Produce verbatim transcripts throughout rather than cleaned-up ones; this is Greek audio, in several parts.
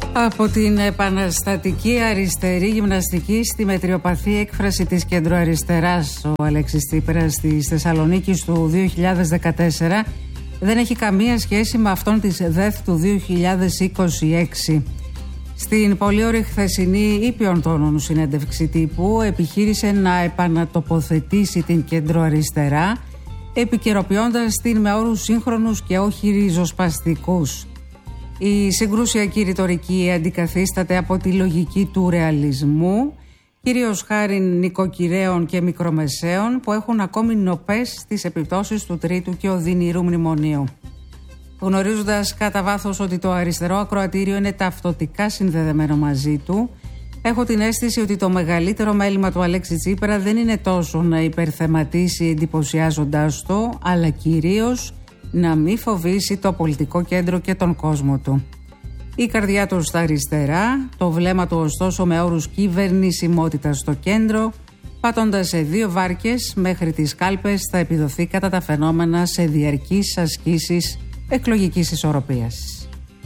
Από την επαναστατική αριστερή γυμναστική στη μετριοπαθή έκφραση της κεντροαριστεράς, ο Αλέξης Τσίπρας της Θεσσαλονίκης του δύο χιλιάδες δεκατέσσερα δεν έχει καμία σχέση με αυτόν της ΔΕΘ του δύο χιλιάδες είκοσι έξι. Στην πολύ ωραία χθεσινή ήπιον τόνων συνέντευξη τύπου επιχείρησε να επανατοποθετήσει την κεντροαριστερά, επικαιροποιώντας την με όρους σύγχρονους και όχι ριζοσπαστικούς. Η συγκρούσιακή ρητορική αντικαθίσταται από τη λογική του ρεαλισμού, κυρίως χάρη νοικοκυρέων και μικρομεσαίων που έχουν ακόμη νοπές στις επιπτώσεις του τρίτου και οδυνηρού μνημονίου. Γνωρίζοντας κατά βάθος ότι το αριστερό ακροατήριο είναι ταυτοτικά συνδεδεμένο μαζί του, έχω την αίσθηση ότι το μεγαλύτερο μέλημα του Αλέξη Τσίπρα δεν είναι τόσο να υπερθεματίσει εντυπωσιάζοντάς το, αλλά κυρίως να μην φοβήσει το πολιτικό κέντρο και τον κόσμο του. Η καρδιά του στα αριστερά, το βλέμμα του ωστόσο με όρους κυβερνησιμότητας στο κέντρο, πάτοντας σε δύο βάρκες μέχρι τις κάλπες θα επιδοθεί κατά τα φαινόμενα σε διαρκείς ασκήσεις εκλογικής ισορροπίας.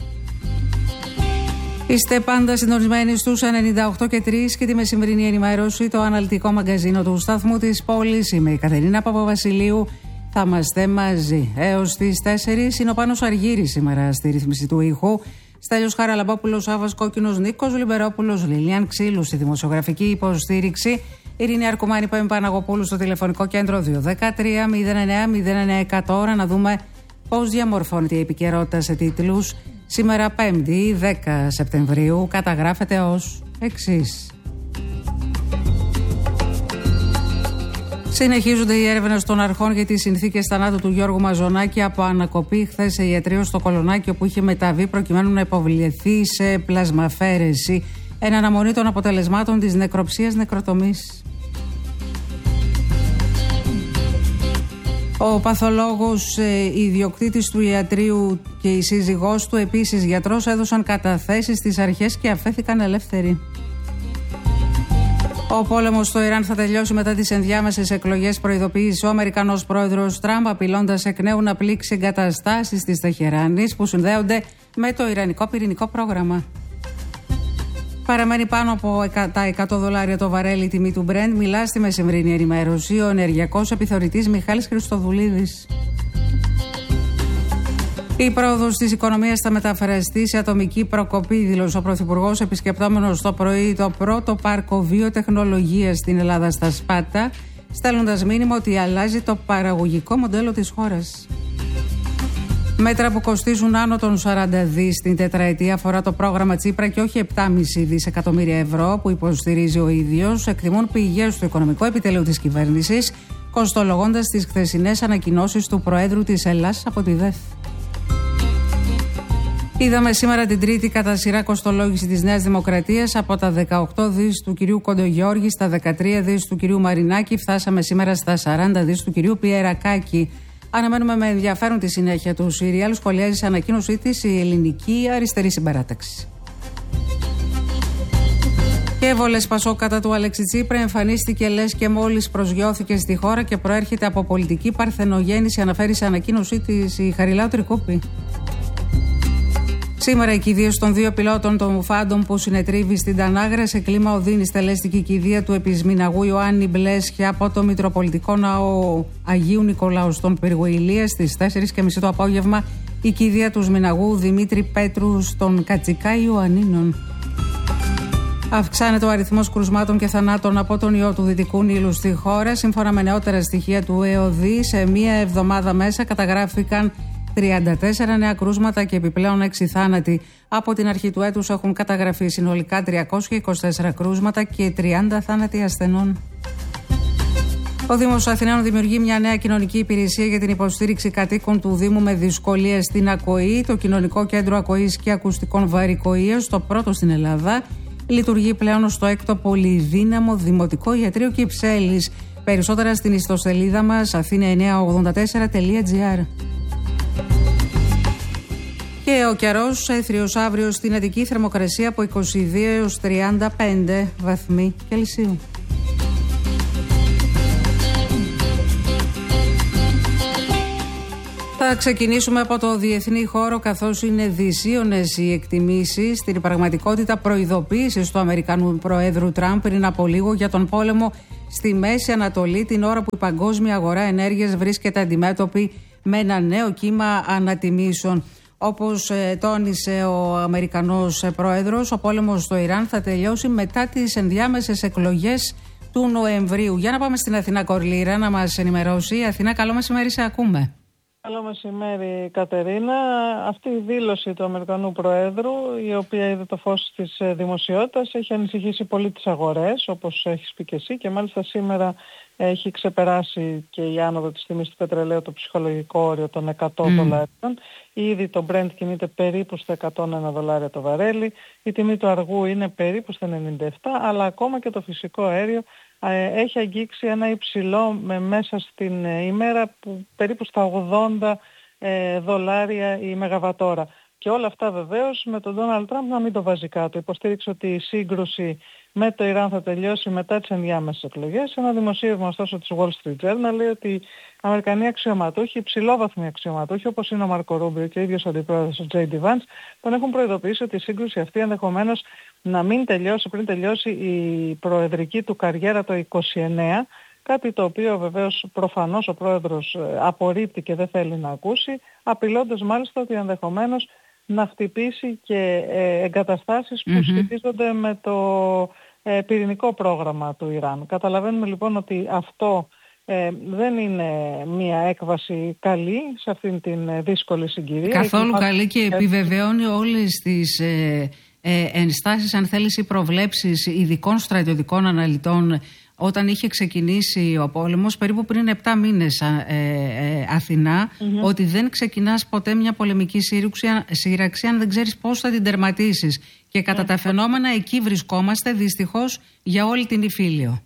Είστε πάντα συντονισμένοι στους ενενήντα οκτώ και τρία και τη μεσημβρινή ενημέρωση, το αναλυτικό μαγκαζίνο του σταθμού της πόλης. Είμαι η Κατερίνα Παπαβασιλείου. Θα είμαστε μαζί έως τις τέσσερις. Είναι ο Πάνος Αργύρης σήμερα στη ρύθμιση του ήχου. Στέλιος Χαραλαμπόπουλος, Άβας Κόκκινος, Νίκος Λιμπερόπουλος, Λιλιάν Ξύλου στη δημοσιογραφική υποστήριξη. Ειρήνη Αρκουμάνη, Πέμπη Παναγοπούλου στο τηλεφωνικό κέντρο δύο ένα τρία μηδέν εννέα μηδέν εννέα εκατό. Τώρα να δούμε πώς διαμορφώνεται η επικαιρότητα σε τίτλους. Σήμερα Πέμπτη, δέκα Σεπτεμβρίου, καταγράφεται ως εξής. Συνεχίζονται οι έρευνες των αρχών για τις συνθήκες θανάτου του Γιώργου Μαζονάκη από ανακοπή χθες σε ιατρείο στο Κολονάκι, όπου είχε μεταβεί προκειμένου να υποβληθεί σε πλασμαφέρεση εν αναμονή των αποτελεσμάτων της νεκροψίας νεκροτομής. Ο παθολόγος, η ιδιοκτήτης του ιατρείου και η σύζυγός του, επίσης γιατρός, έδωσαν καταθέσεις στις αρχές και αφέθηκαν ελεύθεροι. Ο πόλεμος στο Ιράν θα τελειώσει μετά τις ενδιάμεσες εκλογές, προειδοποίησε ο Αμερικανός πρόεδρος Τραμπ, απειλώντας εκ νέου να πλήξει εγκαταστάσεις της Τεχεράνης που συνδέονται με το ιρανικό πυρηνικό πρόγραμμα. Παραμένει πάνω από τα εκατό δολάρια το βαρέλι τιμή του Brent, μιλά στη μεσημβρινή ενημέρωση ο ενεργειακός επιθεωρητής Μιχάλης Χριστοδουλίδης. Η πρόοδος της οικονομίας θα μεταφραστεί σε ατομική προκοπή, δήλωσε ο Πρωθυπουργός, επισκεπτόμενος το πρωί το πρώτο πάρκο βιοτεχνολογίας στην Ελλάδα στα Σπάτα, στέλνοντας μήνυμα ότι αλλάζει το παραγωγικό μοντέλο της χώρας. Μέτρα που κοστίζουν άνω των σαράντα δις την τετραετία αφορά το πρόγραμμα Τσίπρα και όχι επτά κόμμα πέντε δισεκατομμύρια ευρώ που υποστηρίζει ο ίδιος, εκτιμούν πηγές του Οικονομικού Επιτελείου της κυβέρνησης, κοστολογώντας τις χθεσινές ανακοινώσεις του Προέδρου της Ελλάς από τη ΔΕΘ. Είδαμε σήμερα την τρίτη κατά σειρά κοστολόγηση της Νέας Δημοκρατίας, από τα δεκαοκτώ δις του κυρίου Κοντογιώργη στα δεκατρία δις του κυρίου Μαρινάκη. Φτάσαμε σήμερα στα σαράντα δις του κυρίου Πιερακάκη. Αναμένουμε με ενδιαφέρον τη συνέχεια του Συριάλου. Σχολιάζει σε ανακοίνωσή της η Ελληνική Αριστερή Συμπαράταξη. Και βολές Πασόκ κατά του Αλέξη Τσίπρα εμφανίστηκε λες και μόλις προσγειώθηκε στη χώρα και προέρχεται από πολιτική παρθενογέννηση, αναφέρει σε ανακοίνωσή της η Χαριλάου Τρικούπη. Σήμερα η κηδεία των δύο πιλότων των Μουφάντων που συνετρίβει στην Τανάγρα σε κλίμα οδύνη, στελέστηκε η κηδεία του επισμηναγού Ιωάννη Μπλέσχια από το Μητροπολιτικό Ναό Αγίου Νικολάου στον πύργο Ηλίας στις τέσσερις και μισή το απόγευμα. Η κηδεία του Σμηναγού Δημήτρη Πέτρου στον Κατσικά Ιωαννίνων. Αυξάνεται ο αριθμός κρουσμάτων και θανάτων από τον ιό του Δυτικού Νείλου στη χώρα. Σύμφωνα με νεότερα στοιχεία του ΕΟΔΗ, σε μία εβδομάδα μέσα καταγράφηκαν τριάντα τέσσερα νέα κρούσματα και επιπλέον έξι θάνατοι. Από την αρχή του έτους έχουν καταγραφεί συνολικά τριακόσια είκοσι τέσσερα κρούσματα και τριάντα θάνατοι ασθενών. Ο Δήμος Αθηναίων δημιουργεί μια νέα κοινωνική υπηρεσία για την υποστήριξη κατοίκων του Δήμου με δυσκολίες στην ακοή. Το Κοινωνικό Κέντρο Ακοής και Ακουστικών Βαρικοΐας, το πρώτο στην Ελλάδα, λειτουργεί πλέον στο έκτο πολυδύναμο Δημοτικό Ιατρείο Κυψέλης. Περισσότερα στην ιστοσελίδα μας αθήνα εννιακόσια ογδόντα τέσσερα τελεία τζι άρ. Και ο καιρός έθριος αύριο στην Αττική, θερμοκρασία από είκοσι δύο έως τριάντα πέντε βαθμοί Κελσίου. Θα ξεκινήσουμε από το διεθνή χώρο, καθώς είναι δυσίωνες οι εκτιμήσεις στην πραγματικότητα προειδοποίησης του Αμερικανού Προέδρου Τραμπ πριν από λίγο για τον πόλεμο στη Μέση Ανατολή, την ώρα που η παγκόσμια αγορά ενέργειας βρίσκεται αντιμέτωπη με ένα νέο κύμα ανατιμήσεων. Όπως ε, τόνισε ο Αμερικανός Πρόεδρος, ο πόλεμος στο Ιράν θα τελειώσει μετά τις ενδιάμεσες εκλογές του Νοεμβρίου. Για να πάμε στην Αθηνά Κορλήρα να μας ενημερώσει. Αθηνά, καλό μεσημέρι, σε ακούμε. Καλό μεσημέρι, Κατερίνα. Αυτή η δήλωση του Αμερικανού Προέδρου, η οποία είδε το φως της δημοσιότητας, έχει ανησυχήσει πολύ τις αγορές, όπως έχεις πει και εσύ, και μάλιστα σήμερα έχει ξεπεράσει και η άνοδο της τιμής του πετρελαίου το ψυχολογικό όριο των εκατό mm. δολαρίων. Ήδη το Brent κινείται περίπου στα εκατόν ένα δολάρια το βαρέλι, η τιμή του αργού είναι περίπου στα ενενήντα επτά, αλλά ακόμα και το φυσικό αέριο έχει αγγίξει ένα υψηλό με μέσα στην ημέρα που περίπου στα ογδόντα ε, δολάρια η μεγαβατόρα. Και όλα αυτά βεβαίως με τον Ντόναλντ Τραμπ να μην το βάζει κάτω. Υποστήριξε ότι η σύγκρουση με το Ιράν θα τελειώσει μετά τις ενδιάμεσες εκλογές. Ένα δημοσίευμα ωστόσο της Wall Street Journal λέει ότι οι Αμερικανοί αξιωματούχοι, υψηλόβαθμοι αξιωματούχοι, όπως είναι ο Μάρκο Ρούμπιο και ο ίδιος ο αντιπρόεδρος ο Τζέι Ντι Βαντς, τον έχουν προειδοποιήσει ότι η σύγκρουση αυτή ενδεχομένως να μην τελειώσει πριν τελειώσει η προεδρική του καριέρα το είκοσι εννέα, κάτι το οποίο βεβαίως προφανώς ο πρόεδρος απορρίπτει και δεν θέλει να ακούσει, απειλώντας μάλιστα ότι ενδεχομένως να χτυπήσει και ε, εγκαταστάσεις που mm-hmm. σχετίζονται με το ε, πυρηνικό πρόγραμμα του Ιράν. Καταλαβαίνουμε λοιπόν ότι αυτό ε, δεν είναι μια έκβαση καλή σε αυτήν την δύσκολη συγκυρία. Καθόλου Έχει... καλή και επιβεβαιώνει όλες τις ε, ε, ενστάσεις, αν θέλεις, ή προβλέψεις ειδικών στρατιωτικών αναλυτών όταν είχε ξεκινήσει ο πόλεμος περίπου πριν επτά μήνες ε, ε, Αθηνά, mm-hmm. ότι δεν ξεκινάς ποτέ μια πολεμική σύραξη αν δεν ξέρεις πώς θα την τερματίσεις. Και κατά mm-hmm. τα φαινόμενα εκεί βρισκόμαστε δυστυχώς για όλη την Ιφίλιο.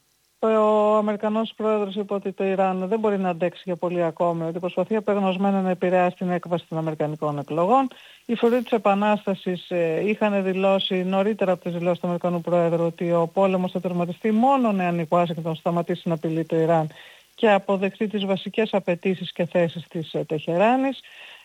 Ο Αμερικανός Πρόεδρος είπε ότι το Ιράν δεν μπορεί να αντέξει για πολύ ακόμη, ότι προσπαθεί απεγνωσμένα να επηρεάσει την έκβαση των Αμερικανικών εκλογών. Οι φορείς της Επανάστασης ε, είχαν δηλώσει νωρίτερα από τις δηλώσεις του Αμερικανού Πρόεδρου ότι ο πόλεμος θα τερματιστεί μόνο εάν η Ουάσιγκτον σταματήσει να απειλεί το Ιράν και αποδεχτεί τις βασικές απαιτήσεις και θέσεις της ε, Τεχεράνης.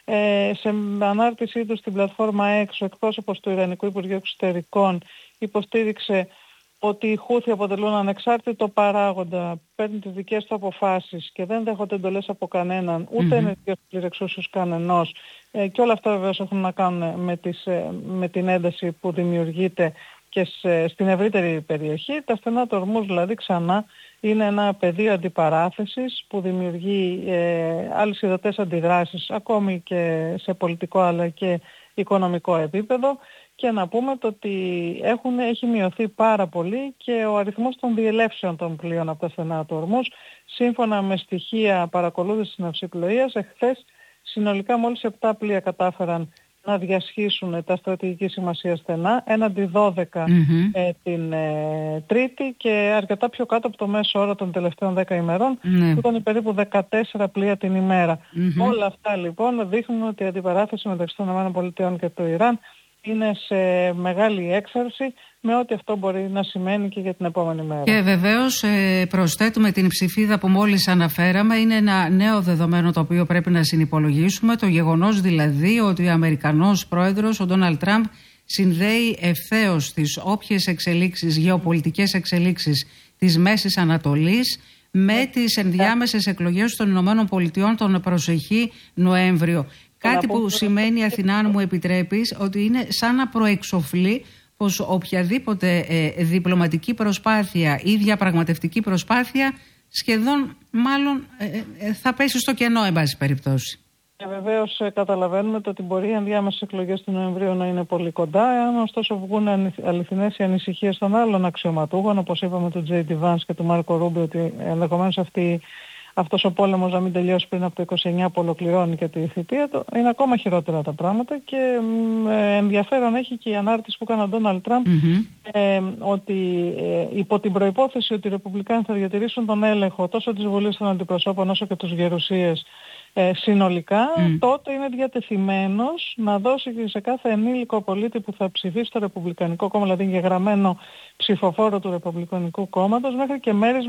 Ε, σε ανάρτησή του στην πλατφόρμα X, ο εκπρόσωπος του Ιρανικού Υπουργείου Εξωτερικών υποστήριξε ότι οι Χούθι αποτελούν ανεξάρτητο παράγοντα, παίρνουν τις δικές του αποφάσεις και δεν δέχονται εντολές από κανέναν, ούτε mm-hmm. ενεργειακούς πληρεξούσιους κανενός. Ε, και όλα αυτά βεβαίως έχουν να κάνουν με, τις, με την ένταση που δημιουργείται και σε, στην ευρύτερη περιοχή. Τα στενά του Ορμούζ δηλαδή ξανά είναι ένα πεδίο αντιπαράθεσης που δημιουργεί ε, αλυσιδωτές αντιδράσεις ακόμη και σε πολιτικό αλλά και οικονομικό επίπεδο. Και να πούμε το ότι έχουν, έχει μειωθεί πάρα πολύ και ο αριθμός των διελεύσεων των πλοίων από τα στενά του Ορμούζ, σύμφωνα με στοιχεία παρακολούθησης ναυσιπλοείας, εχθές συνολικά μόλις επτά πλοία κατάφεραν να διασχίσουν τα στρατηγική σημασία στενά, έναντι δώδεκα mm-hmm. ε, την ε, Τρίτη και αρκετά πιο κάτω από το μέσο όρο των τελευταίων δέκα ημερών, mm-hmm. που ήταν περίπου δεκατέσσερα πλοία την ημέρα. Mm-hmm. Όλα αυτά λοιπόν δείχνουν ότι η αντιπαράθεση μεταξύ των ΗΠΑ και του Ιράν είναι σε μεγάλη έξαρση, με ό,τι αυτό μπορεί να σημαίνει και για την επόμενη μέρα. Και βεβαίως ε, προσθέτουμε την ψηφίδα που μόλις αναφέραμε. Είναι ένα νέο δεδομένο το οποίο πρέπει να συνυπολογίσουμε. Το γεγονός δηλαδή ότι ο Αμερικανός Πρόεδρος, ο Ντόναλντ Τραμπ, συνδέει ευθέως τις όποιες εξελίξεις, γεωπολιτικές εξελίξεις της Μέσης Ανατολής με τις ενδιάμεσες εκλογές των Ηνωμένων Πολιτειών τον προσεχή Νοέμβριο. Κάτι που σημαίνει, Αθηνά, αν μου επιτρέπεις, ότι είναι σαν να προεξοφλεί πως οποιαδήποτε ε, διπλωματική προσπάθεια ή διαπραγματευτική προσπάθεια σχεδόν μάλλον ε, ε, θα πέσει στο κενό, εν πάση περιπτώσει. Και βεβαίως ε, καταλαβαίνουμε το ότι μπορεί οι ενδιάμεσες εκλογές του Νοεμβρίου να είναι πολύ κοντά, αν ωστόσο βγουν αληθινές οι ανησυχίες των άλλων αξιωματούχων, όπως είπαμε του Τζέι Ντι Βαντς και του Μάρκο Ρούμπιο, ότι ενδεχομένως αυτή αυτός ο πόλεμος να μην τελειώσει πριν από το είκοσι εννέα που ολοκληρώνει και τη θητεία του, είναι ακόμα χειρότερα τα πράγματα και ε, ενδιαφέρον έχει και η ανάρτηση που έκανε ο Ντόναλντ Τραμπ mm-hmm. ε, ότι ε, υπό την προϋπόθεση ότι οι Ρεπουμπλικάνοι θα διατηρήσουν τον έλεγχο τόσο της Βουλής των Αντιπροσώπων όσο και τους γερουσίες ε, συνολικά, mm. τότε είναι διατεθειμένος να δώσει σε κάθε ενήλικο πολίτη που θα ψηφίσει το Ρεπουμπλικανικό κόμμα, δηλαδή εγγεγραμμένο ψηφοφόρο του Ρεπουμπλικανικού κόμματος, μέχρι και μέρισμα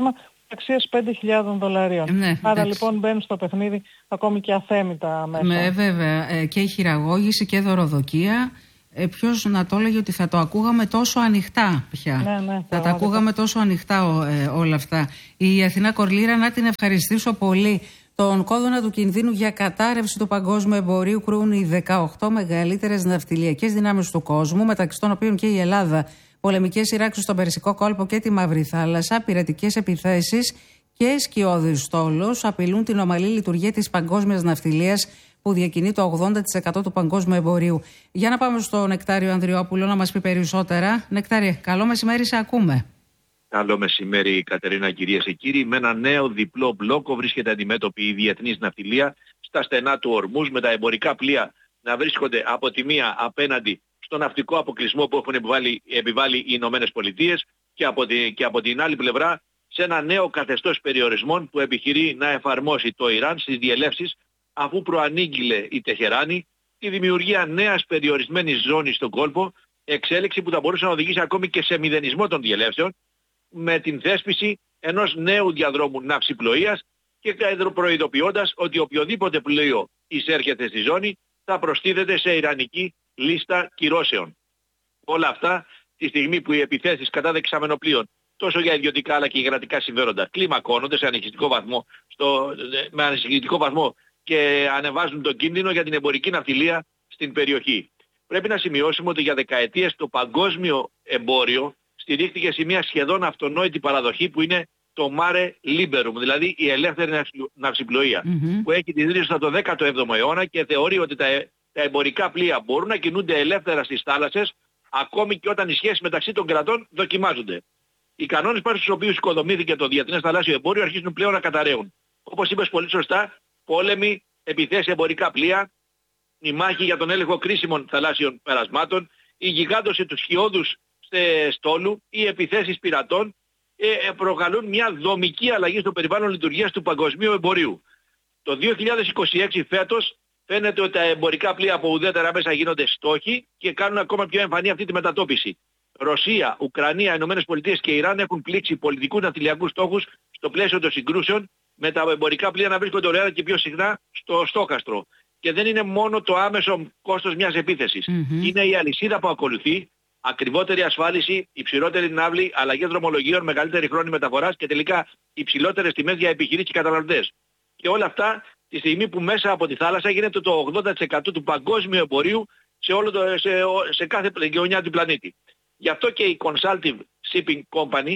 αξίας πέντε χιλιάδες δολαρίων. Ναι, Άρα λοιπόν μπαίνουν στο παιχνίδι ακόμη και αθέμητα μέσα. Ναι, βέβαια. Ε, και η χειραγώγηση και δωροδοκία. Ε, ποιος να το έλεγε ότι θα το ακούγαμε τόσο ανοιχτά πια. Ναι, ναι, θα πραγματικά. τα ακούγαμε τόσο ανοιχτά ε, όλα αυτά. Η Αθηνά Κορλήρα, να την ευχαριστήσω πολύ. Τον κόδωνα του κινδύνου για κατάρρευση του παγκόσμιου εμπορίου κρούν οι δεκαοκτώ μεγαλύτερες ναυτιλιακές δυνάμεις του κόσμου, μεταξύ των οποίων και η Ελλάδα. Πολεμικές σειράξεις στον Περσικό κόλπο και τη Μαύρη Θάλασσα, πειρατικές επιθέσεις και σκιώδης στόλος απειλούν την ομαλή λειτουργία της παγκόσμιας ναυτιλίας, που διακινεί το ογδόντα τοις εκατό του παγκόσμιου εμπορίου. Για να πάμε στο Νεκτάριο Ανδριόπουλο να μας πει περισσότερα. Νεκτάριε, καλό μεσημέρι, σε ακούμε. Καλό μεσημέρι, Κατερίνα, κυρίες και κύριοι. Με ένα νέο διπλό μπλόκο βρίσκεται αντιμέτωπη η διεθνής ναυτιλία στα στενά του Ορμούζ, με τα εμπορικά πλοία να βρίσκονται από τη μία απέναντι στο ναυτικό αποκλεισμό που έχουν επιβάλει, επιβάλει οι Ηνωμένες Πολιτείες και από, τη, και από την άλλη πλευρά σε ένα νέο καθεστώς περιορισμών που επιχειρεί να εφαρμόσει το Ιράν στις διελεύσεις, αφού προανήγγειλε η Τεχεράνη τη δημιουργία νέας περιορισμένης ζώνης στον κόλπο, εξέλιξη που θα μπορούσε να οδηγήσει ακόμη και σε μηδενισμό των διελεύσεων, με την θέσπιση ενός νέου διαδρόμου ναυσιπλοείας και προειδοποιώντας ότι οποιοδήποτε πλοίο εισέρχεται στη ζώνη θα προστίθεται σε ιρανική λίστα κυρώσεων. Όλα αυτά τη στιγμή που οι επιθέσεις κατά δεξαμενοπλοίων τόσο για ιδιωτικά αλλά και για κρατικά συμφέροντα κλιμακώνονται σε ανησυχητικό βαθμό, στο, με ανησυχητικό βαθμό και ανεβάζουν τον κίνδυνο για την εμπορική ναυτιλία στην περιοχή. Πρέπει να σημειώσουμε ότι για δεκαετίες το παγκόσμιο εμπόριο στηρίχθηκε σε μια σχεδόν αυτονόητη παραδοχή που είναι το Mare Liberum, δηλαδή η ελεύθερη ναυσιπλοεία, mm-hmm. που έχει τη ρίζα στο δέκατο έβδομο αιώνα και θεωρεί ότι τα, τα εμπορικά πλοία μπορούν να κινούνται ελεύθερα στις θάλασσες ακόμη και όταν οι σχέσεις μεταξύ των κρατών δοκιμάζονται. Οι κανόνες πάνω στους οποίους οικοδομήθηκε το διεθνές θαλάσσιο εμπόριο αρχίζουν πλέον να καταραίουν. Όπως είπες πολύ σωστά, πόλεμοι, επιθέσεις εμπορικά πλοία, η μάχη για τον έλεγχο κρίσιμων θαλάσσιων περασμάτων, η γιγάντωση του σκιώδους στόλου, οι επιθέσεις πειρατών ε, προκαλούν μια δομική αλλαγή στο περιβάλλον λειτουργίας του παγκοσμίου εμπορίου. Το δύο χιλιάδες είκοσι έξι φέτος φαίνεται ότι τα εμπορικά πλοία από ουδέτερα μέσα γίνονται στόχοι και κάνουν ακόμα πιο εμφανή αυτή τη μετατόπιση. Ρωσία, Ουκρανία, Ηνωμένες Πολιτείες και Ιράν έχουν πλήξει πολιτικούς ναυτιλιακούς στόχους στο πλαίσιο των συγκρούσεων, με τα εμπορικά πλοία να βρίσκονται ολοένα και πιο συχνά στο στόχαστρο. Και δεν είναι μόνο το άμεσο κόστος μιας επίθεσης. Mm-hmm. Είναι η αλυσίδα που ακολουθεί, ακριβότερη ασφάλιση, υψηλότερη ναύλη, αλλαγές δρομολογίων, μεγαλύτερη χρόνη μεταφοράς και τελικά υψηλότερες τιμές για επιχειρήσεις και καταναλωτές. Και όλα αυτά τη στιγμή που μέσα από τη θάλασσα γίνεται το ογδόντα τοις εκατό του παγκόσμιου εμπορίου σε, όλο το, σε, σε κάθε γειτονιά του πλανήτη. Γι' αυτό και η Consultive Shipping Company,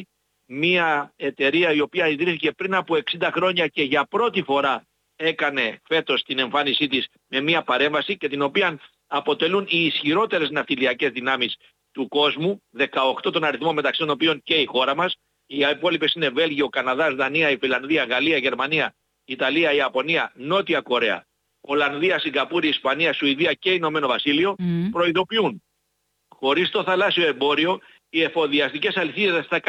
μια εταιρεία η οποία ιδρύθηκε πριν από εξήντα χρόνια και για πρώτη φορά έκανε φέτος την εμφάνισή της με μια παρέμβαση και την οποία αποτελούν οι ισχυρότερες ναυτιλιακές δυνάμεις του κόσμου, δεκαοκτώ τον αριθμό μεταξύ των οποίων και η χώρα μας. Οι υπόλοιπες είναι Βέλγιο, Καναδάς, Δανία, η Φιλανδία, Γαλλία, Γερμανία, Ιταλία, Ιαπωνία, Νότια Κορέα, Ολλανδία, Σιγκαπούρη, Ισπανία, Σουηδία και Ηνωμένο Βασίλειο, mm. προειδοποιούν. Χωρίς το θαλάσσιο εμπόριο, οι εφοδιαστικές αλυσίδες θα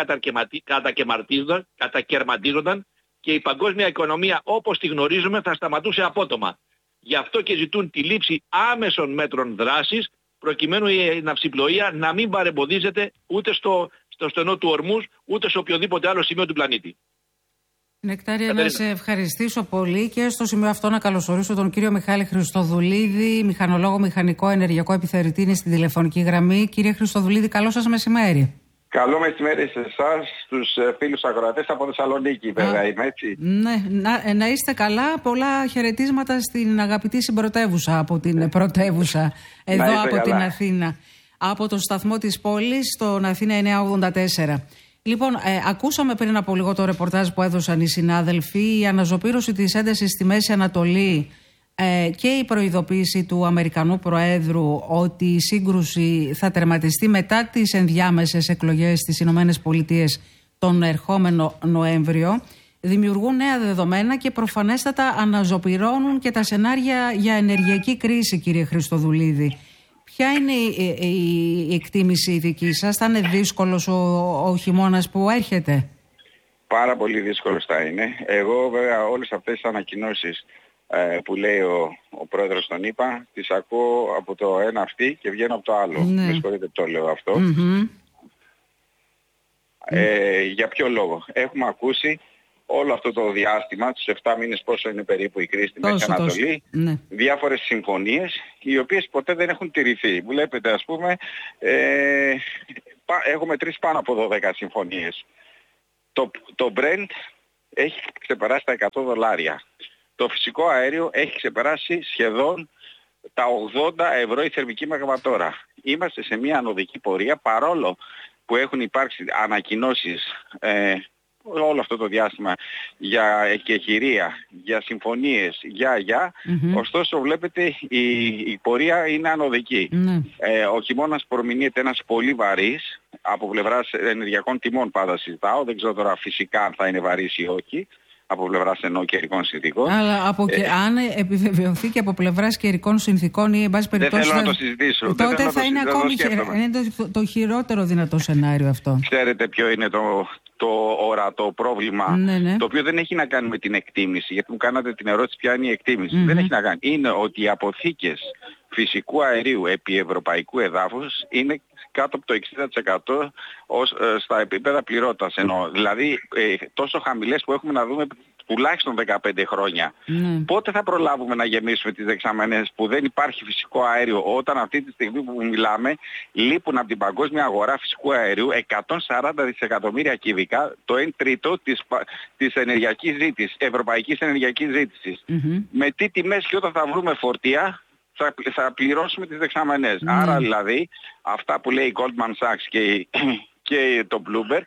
κατακαιρματίζονταν και η παγκόσμια οικονομία όπως τη γνωρίζουμε θα σταματούσε απότομα. Γι' αυτό και ζητούν τη λήψη άμεσων μέτρων δράσης, προκειμένου η ναυσιπλοεία να μην παρεμποδίζεται ούτε στο, στο στενό του Ορμούζ, ούτε σε οποιοδήποτε άλλο σημείο του πλανήτη. Νεκτάρια, να σε ευχαριστήσω πολύ και στο σημείο αυτό να καλωσορίσω τον κύριο Μιχάλη Χριστοδουλίδη, μηχανολόγο μηχανικό ενεργειακό επιθεωρητή, είναι στην τηλεφωνική γραμμή. Κύριε Χριστοδουλίδη, καλό σας μεσημέρι. Καλό μεσημέρι σε εσάς, στους φίλους αγροατές από Θεσσαλονίκη, βέβαια, είμαι έτσι. Ναι, να, να είστε καλά. Πολλά χαιρετίσματα στην αγαπητή συμπρωτεύουσα από την πρωτεύουσα εδώ από καλά. Την Αθήνα. Από το σταθμό της πόλης, στον Αθήνα εννιακόσια ογδόντα τέσσερα. Λοιπόν, ε, ακούσαμε πριν από λίγο το ρεπορτάζ που έδωσαν οι συνάδελφοι, η αναζωπήρωση της έντασης στη Μέση Ανατολή ε, και η προειδοποίηση του Αμερικανού Προέδρου ότι η σύγκρουση θα τερματιστεί μετά τις ενδιάμεσες εκλογές στις Ηνωμένες Πολιτείες τον ερχόμενο Νοέμβριο, δημιουργούν νέα δεδομένα και προφανέστατα αναζωπυρώνουν και τα σενάρια για ενεργειακή κρίση, κύριε Χριστοδουλίδη. Ποια είναι η, η, η εκτίμηση δική σας, θα είναι δύσκολος ο, ο χειμώνας που έρχεται? Πάρα πολύ δύσκολος θα είναι. Εγώ βέβαια όλες αυτές τις ανακοινώσεις ε, που λέει ο, ο πρόεδρος των ΗΠΑ τις ακούω από το ένα αυτή και βγαίνω από το άλλο. Ναι. Με συγχωρείτε που το λέω αυτό. Mm-hmm. Ε, mm. Για ποιο λόγο? Έχουμε ακούσει όλο αυτό το διάστημα, τους επτά μήνες πόσο είναι περίπου η κρίση στη Μέση Ανατολή, ναι. διάφορες συμφωνίες οι οποίες ποτέ δεν έχουν τηρηθεί. Βλέπετε ας πούμε, ε, έχω μετρήσει πάνω από δώδεκα συμφωνίες. Το, το Brent έχει ξεπεράσει τα εκατό δολάρια. Το φυσικό αέριο έχει ξεπεράσει σχεδόν τα ογδόντα ευρώ η θερμική μεγαβατόρα. Είμαστε σε μια ανωδική πορεία, παρόλο που έχουν υπάρξει ανακοινώσεις ε, όλο αυτό το διάστημα για εκεχηρία, για συμφωνίες, για για, mm-hmm. ωστόσο βλέπετε η, η πορεία είναι ανωδική. Mm-hmm. Ε, ο χειμώνας προμηνύεται ένας πολύ βαρύς, από πλευράς ενεργειακών τιμών πάντα συζητάω, δεν ξέρω τώρα φυσικά αν θα είναι βαρύς ή όχι, από πλευράς εννοώ καιρικών συνθήκων. Αλλά από και, ε, αν επιβεβαιωθεί και από πλευράς καιρικών συνθήκων ή εν πάση περιπτώσει. Δεν θέλω να το συζητήσω. Τότε δεν θα είναι ακόμη είναι το, το χειρότερο δυνατό σενάριο αυτό. Ξέρετε ποιο είναι το, το ορατό πρόβλημα, ναι, ναι. το οποίο δεν έχει να κάνει με την εκτίμηση, γιατί μου κάνατε την ερώτηση ποια είναι η εκτίμηση. Mm-hmm. Δεν έχει να κάνει. Είναι ότι οι αποθήκες φυσικού αερίου επί ευρωπαϊκού εδάφους είναι κάτω από το εξήντα τοις εκατό ως, ε, στα επίπεδα πληρότητας. Εννοώ. Δηλαδή ε, τόσο χαμηλές που έχουμε να δούμε τουλάχιστον δεκαπέντε χρόνια. Mm. Πότε θα προλάβουμε να γεμίσουμε τις δεξαμενές που δεν υπάρχει φυσικό αέριο, όταν αυτή τη στιγμή που μιλάμε λείπουν από την παγκόσμια αγορά φυσικού αερίου εκατόν σαράντα δισεκατομμύρια κυβικά, το ένα τρίτο της, της ενεργειακής ζήτησης, ευρωπαϊκής ενεργειακής ζήτησης. Mm-hmm. Με τι τιμές και όταν θα βρούμε φορτία θα, θα πληρώσουμε τις δεξαμενές. Mm. Άρα δηλαδή αυτά που λέει η Goldman Sachs και, και το Bloomberg,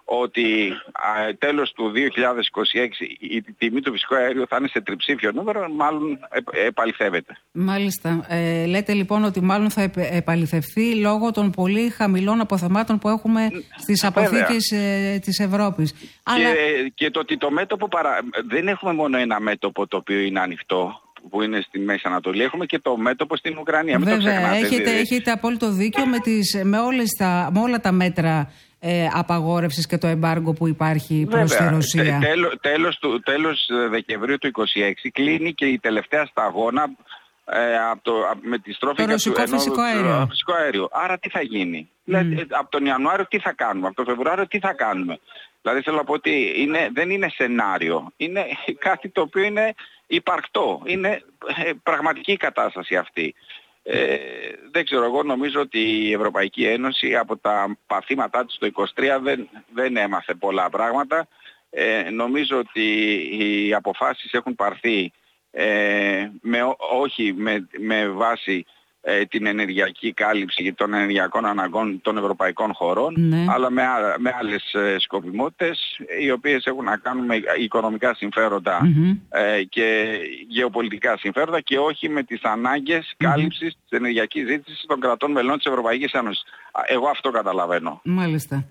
ότι α, τέλος του δύο χιλιάδες είκοσι έξι η τιμή του φυσικού αερίου θα είναι σε τριψήφιο νούμερο, μάλλον ε, επαληθεύεται. Μάλιστα. Ε, λέτε λοιπόν ότι μάλλον θα επαληθευθεί λόγω των πολύ χαμηλών αποθεμάτων που έχουμε στις αποθήκες ε, της Ευρώπης. Και, Αλλά... και το ότι το μέτωπο παρα... δεν έχουμε μόνο ένα μέτωπο το οποίο είναι ανοιχτό, που είναι στη Μέση Ανατολή, έχουμε και το μέτωπο στην Ουκρανία. Βέβαια, μην το ξεχνάτε, έχετε, δηλαδή. έχετε απόλυτο δίκιο με, τις, με, όλες τα, με όλα τα μέτρα ε, απαγόρευσης και το εμπάργκο που υπάρχει προς τη Ρωσία. Τε, τέλος, τέλος, του, τέλος Δεκεμβρίου του είκοσι έξι κλείνει και η τελευταία σταγόνα ε, από το, με τη στροφή το ρωσικό του, φυσικό, αέριο. φυσικό αέριο. Άρα τι θα γίνει. Mm. Δηλαδή, από τον Ιανουάριο τι θα κάνουμε, από τον Φεβρουάριο τι θα κάνουμε. Δηλαδή θέλω να πω ότι είναι, δεν είναι σενάριο, είναι κάτι το οποίο είναι υπαρκτό, είναι ε, πραγματική κατάσταση αυτή. Ε, δεν ξέρω, εγώ νομίζω ότι η Ευρωπαϊκή Ένωση από τα παθήματά της το είκοσι τρία δεν, δεν έμαθε πολλά πράγματα. Ε, νομίζω ότι οι αποφάσεις έχουν πάρθει ε, με, όχι με, με βάση ε, την ενεργειακή κάλυψη των ενεργειακών αναγκών των ευρωπαϊκών χωρών, ναι. αλλά με, με άλλες ε, σκοπιμότητες, οι οποίες έχουν να κάνουν με οικονομικά συμφέροντα mm-hmm. ε, και γεωπολιτικά συμφέροντα και όχι με τις ανάγκες mm-hmm. κάλυψης της ενεργειακής ζήτησης των κρατών μελών της Ευρωπαϊκής Ένωσης. Εγώ αυτό καταλαβαίνω. Μάλιστα.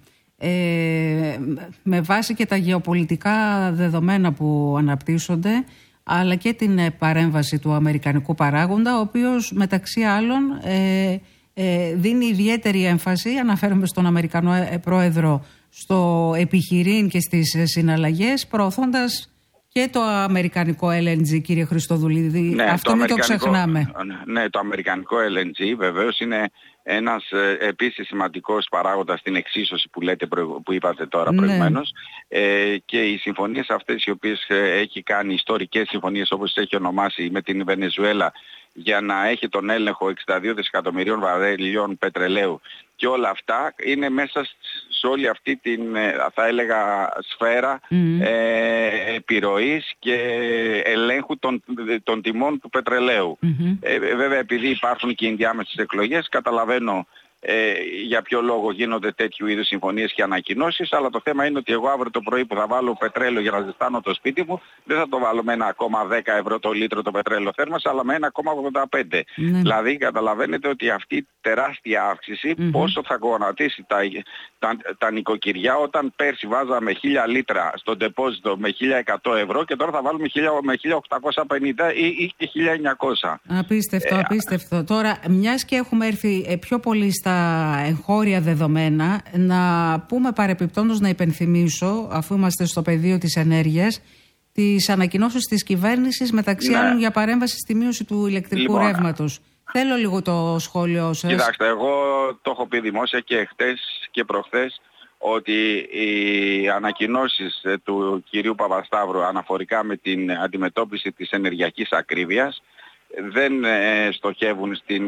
Ε, με βάση και τα γεωπολιτικά δεδομένα που αναπτύσσονται, αλλά και την παρέμβαση του αμερικανικού παράγοντα, ο οποίος μεταξύ άλλων ε, ε, δίνει ιδιαίτερη έμφαση, αναφέρομαι στον Αμερικανό πρόεδρο, στο επιχειρήν και στις συναλλαγές, προωθώντας και το αμερικανικό ελ εν τζι, κύριε Χριστοδουλίδη. Ναι, αυτό το μην το ξεχνάμε. Ναι, το αμερικανικό ελ εν τζι βεβαίως είναι ένας ε, επίσης σημαντικός παράγοντας στην εξίσωση που, λέτε, που είπατε τώρα ναι. προηγουμένως ε, και οι συμφωνίες αυτές οι οποίες ε, έχει κάνει, ιστορικές συμφωνίες όπως έχει ονομάσει με την Βενεζουέλα, για να έχει τον έλεγχο εξήντα δύο δισεκατομμυρίων βαρέλιων πετρελαίου και όλα αυτά είναι μέσα σε όλη αυτή την, θα έλεγα, σφαίρα mm. ε, επιρροής και ελέγχου των, των τιμών του πετρελαίου. Mm-hmm. Ε, βέβαια επειδή υπάρχουν και ενδιάμεσες εκλογές, καταλαβαίνω ε, για ποιο λόγο γίνονται τέτοιου είδους συμφωνίες και ανακοινώσεις, αλλά το θέμα είναι ότι εγώ αύριο το πρωί που θα βάλω πετρέλαιο για να ζεστάνω το σπίτι μου, δεν θα το βάλω με ένα κόμμα δέκα ευρώ το λίτρο το πετρέλαιο θέρμανσης, αλλά με ένα κόμμα ογδόντα πέντε. Mm. Δηλαδή καταλαβαίνετε ότι αυτή η τεράστια αύξηση mm-hmm. πόσο θα γονατίσει τα, τα, τα νοικοκυριά, όταν πέρσι βάζαμε χίλια λίτρα στο ντεπόζιτο με χίλια εκατό ευρώ και τώρα θα βάλουμε με χίλια οκτακόσια πενήντα ή, ή και χίλια εννιακόσια. Απίστευτο, ε, απίστευτο. Τώρα, μιας και έχουμε έρθει πιο πολύ στα εγχώρια δεδομένα, να πούμε παρεπιπτόντως, να υπενθυμίσω, αφού είμαστε στο πεδίο της ενέργειας, τις ανακοινώσεις της κυβέρνησης μεταξύ ναι. άλλων για παρέμβαση στη μείωση του ηλεκτρικού λοιπόν, ρεύματος. Θέλω λίγο το σχόλιο σας. Κοιτάξτε, εγώ το έχω πει δημόσια και χτες και προχθές ότι οι ανακοινώσεις του κυρίου Παπασταύρου αναφορικά με την αντιμετώπιση της ενεργειακής ακρίβειας δεν στοχεύουν στην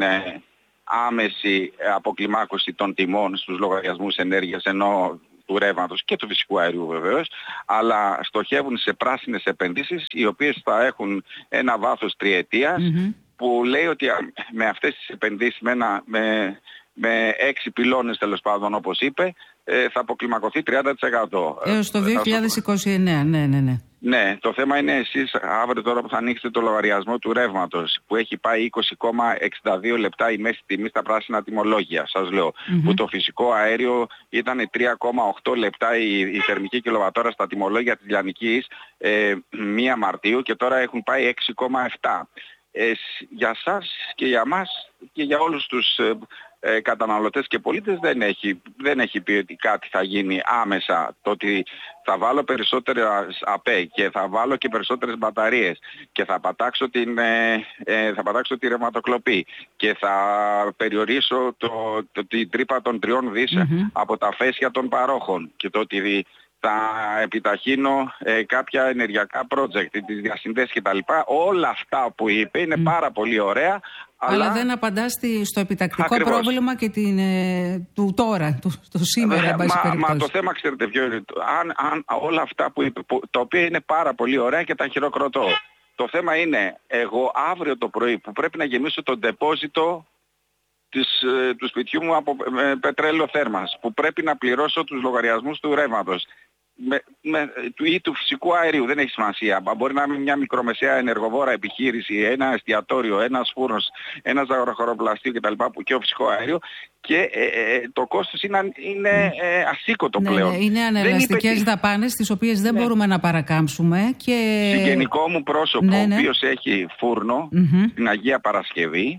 άμεση αποκλιμάκωση των τιμών στους λογαριασμούς ενέργειας, ενώ του ρεύματος και του φυσικού αερίου βεβαίως, αλλά στοχεύουν σε πράσινες επενδύσεις οι οποίες θα έχουν ένα βάθος τριετίας, mm-hmm. που λέει ότι με αυτές τις επενδύσεις, με, ένα, με, με έξι πυλώνες τέλος πάντων όπως είπε, θα αποκλιμακωθεί τριάντα τοις εκατό. Έως το δύο χιλιάδες είκοσι εννέα, ναι, ναι, ναι. Ναι, το θέμα είναι εσείς αύριο τώρα που θα ανοίξετε το λογαριασμό του ρεύματος, που έχει πάει είκοσι κόμμα εξήντα δύο λεπτά η μέση τιμή στα πράσινα τιμολόγια, σας λέω, mm-hmm. που το φυσικό αέριο ήταν τρία κόμμα οκτώ λεπτά η, η θερμική κιλοβατόρα στα τιμολόγια της Λιανικής ε, πρώτη Μαρτίου και τώρα έχουν πάει έξι κόμμα επτά. Ε, για σας και για μας και για όλους τους ε, ε, καταναλωτές και πολίτες δεν έχει, δεν έχει πει ότι κάτι θα γίνει άμεσα. Το ότι θα βάλω περισσότερα ΑΠΕ και θα βάλω και περισσότερες μπαταρίες και θα πατάξω την, ε, ε, θα πατάξω τη ρευματοκλοπή και θα περιορίσω το, το, την τρύπα των τριών δις mm-hmm. από τα φέσια των παρόχων και το ότι θα επιταχύνω ε, κάποια ενεργειακά project, τις διασυνδέσεις κτλ. Όλα αυτά που είπε είναι mm. πάρα πολύ ωραία. Αλλά, αλλά δεν απαντά στο επιτακτικό Ακριβώς. πρόβλημα και την, ε, του τώρα, του, του σήμερα, εν πάση περιπτώσει. Μα το θέμα, ξέρετε ποιο είναι, αν, αν όλα αυτά που είπε, που, τα οποία είναι πάρα πολύ ωραία και τα χειροκροτώ. Το θέμα είναι, εγώ αύριο το πρωί που πρέπει να γεμίσω το ντεπόζιτο της, ε, του σπιτιού μου από ε, πετρέλαιο θέρμας, που πρέπει να πληρώσω τους λογαριασμούς του ρεύματος, Με, με, του, ή του φυσικού αερίου, δεν έχει σημασία. Μπορεί να είναι μια μικρομεσαία ενεργοβόρα επιχείρηση, ένα εστιατόριο, ένας φούρνος, ένα ζαχαροχωροπλαστείο κτλ. Που και ο φυσικό αέριο και ε, ε, το κόστος είναι, είναι ε, ασήκωτο ναι, πλέον. Ναι, είναι ανελαστικές δαπάνες τις οποίες δεν ναι. μπορούμε να παρακάμψουμε. Και... Συγγενικό μου πρόσωπο, ναι, ναι. ο οποίος έχει φούρνο mm-hmm. την Αγία Παρασκευή,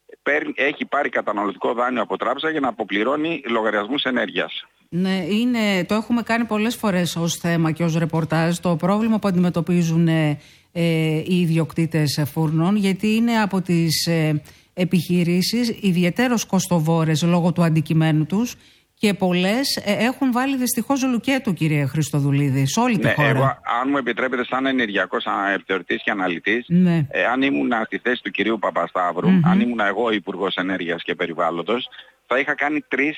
έχει πάρει καταναλωτικό δάνειο από τράπεζα για να αποπληρώνει λογαριασμούς ενέργειας. Ναι, είναι, το έχουμε κάνει πολλές φορές ως θέμα και ως ρεπορτάζ το πρόβλημα που αντιμετωπίζουν ε, ε, οι ιδιοκτήτες φούρνων, γιατί είναι από τις ε, επιχειρήσεις ιδιαιτέρως κοστοβόρες λόγω του αντικειμένου τους και πολλές ε, έχουν βάλει δυστυχώς λουκέτου, κύριε Χριστοδουλίδη, σε όλη τη ναι, χώρα. Εγώ, αν μου επιτρέπετε, σαν ενεργειακός επιθεωρητής και αναλυτής, ναι. ε, αν ήμουν στη θέση του κυρίου Παπασταύρου, mm-hmm. αν ήμουν εγώ Υπουργός Ενέργειας και Περιβάλλοντος, θα είχα κάνει τρεις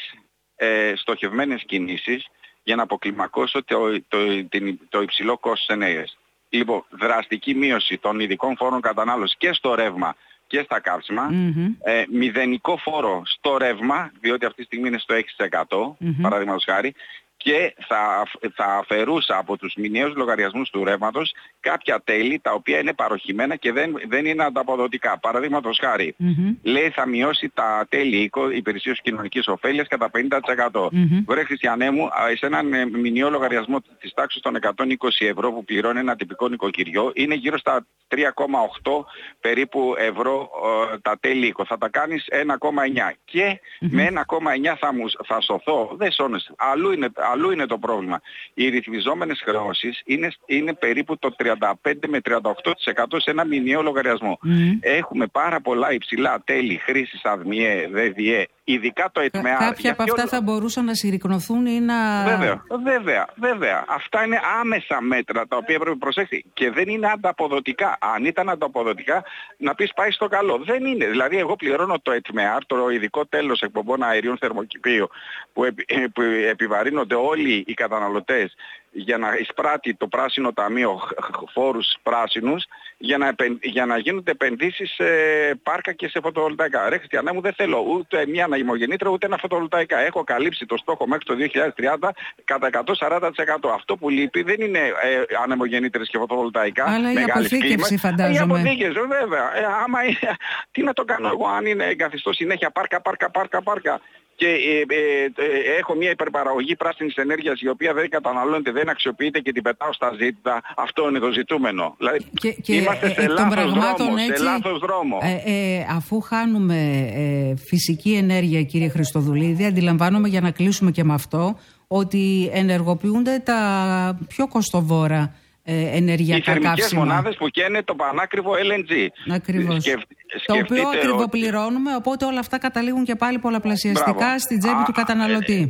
Ε, στοχευμένες κινήσεις για να αποκλιμακώσω το, το, το, το υψηλό κόστος ενέργειας. Λοιπόν, δραστική μείωση των ειδικών φόρων κατανάλωσης και στο ρεύμα και στα καύσιμα, mm-hmm. ε, μηδενικό φόρο στο ρεύμα, διότι αυτή τη στιγμή είναι στο έξι τοις εκατό, mm-hmm. παραδείγματος χάρη, και θα, θα αφαιρούσα από τους μηνιαίους λογαριασμούς του ρεύματος κάποια τέλη τα οποία είναι παροχημένα και δεν, δεν είναι ανταποδοτικά. Παραδείγματος χάρη, mm-hmm. λέει θα μειώσει τα τέλη υπηρεσίες κοινωνικής ωφέλειας κατά πενήντα τοις εκατό. Mm-hmm. Βρε Χριστιανέ μου, σε έναν μηνιαίο λογαριασμό της τάξης των εκατόν είκοσι ευρώ που πληρώνει ένα τυπικό νοικοκυριό είναι γύρω στα τρία κόμμα οκτώ περίπου ευρώ ε, τα τέλη οίκο. Θα τα κάνεις ένα κόμμα εννιά και mm-hmm. με ένα κόμμα εννιά θα, μου, θα σωθώ. Δεν σώνεσαι. Αλλού είναι, αλλού είναι το πρόβλημα. Οι ρυθμιζόμενες χρεώσεις είναι, είναι περίπου το τριάντα πέντε με τριάντα οκτώ τοις εκατό σε ένα μηνιαίο λογαριασμό. Mm-hmm. Έχουμε πάρα πολλά υψηλά τέλη χρήσης ΑΔΜΙΕ, ΔΔΕ, ειδικά το ΕΤΜΕΑ. Κάποια από αυτά όλο... θα μπορούσαν να συρρικνωθούν ή να... Βέβαια, βέβαια, βέβαια. Αυτά είναι άμεσα μέτρα τα οποία πρέπει να προσέξει και δεν είναι ανταποδοτικά. Αν ήταν ανταποδοτικά, να πεις πάει στο καλό. Δεν είναι. Δηλαδή, εγώ πληρώνω το ΕΤΜΕΑ, το ειδικό τέλος εκπομπών αερίων θερμοκηπίου, που, επι, που επιβαρύνονται όλοι οι καταναλωτές για να εισπράττει το πράσινο ταμείο φόρους πράσινους για να, για να γίνονται επενδύσεις σε πάρκα και σε φωτοβολταϊκά. Ρε Χριστιανέ μου, δεν θέλω ούτε μια ανεμογεννήτρια ούτε ένα φωτοβολταϊκά. Έχω καλύψει το στόχο μέχρι το δύο χιλιάδες τριάντα κατά εκατόν σαράντα τοις εκατό. Αυτό που λείπει δεν είναι ε, ανεμογεννήτρες και φωτοβολταϊκά. Αλλά η αποθήκευση φαντάζομαι. Η αποθήκευση, βέβαια. Ε, άμα, τι να το κάνω εγώ αν είναι εγκαθιστώ συνέχεια πάρκα, πάρκα, πάρκα, πάρκα. Και ε, ε, ε, έχω μια υπερπαραγωγή πράσινης ενέργειας η οποία δεν καταναλώνεται, δεν αξιοποιείται και την πετάω στα ζήτητα. Αυτό είναι το ζητούμενο. Δηλαδή, και, και, είμαστε σε, ε, λάθος δρόμο, έτσι, σε λάθος δρόμο. Ε, ε, αφού χάνουμε ε, φυσική ενέργεια, κύριε Χριστοδουλίδη, αντιλαμβάνομαι, για να κλείσουμε και με αυτό, ότι ενεργοποιούνται τα πιο κοστοβόρα Ε, ενεργειακά καύσιμα. Οι θερμικές μονάδες που καίνε το πανάκριβο ελ εν τζι. Ακριβώς. Σκεφ, το οποίο ακριβοπληρώνουμε, οπότε όλα αυτά καταλήγουν και πάλι πολλαπλασιαστικά Μπράβο. στην τσέπη Α, του καταναλωτή.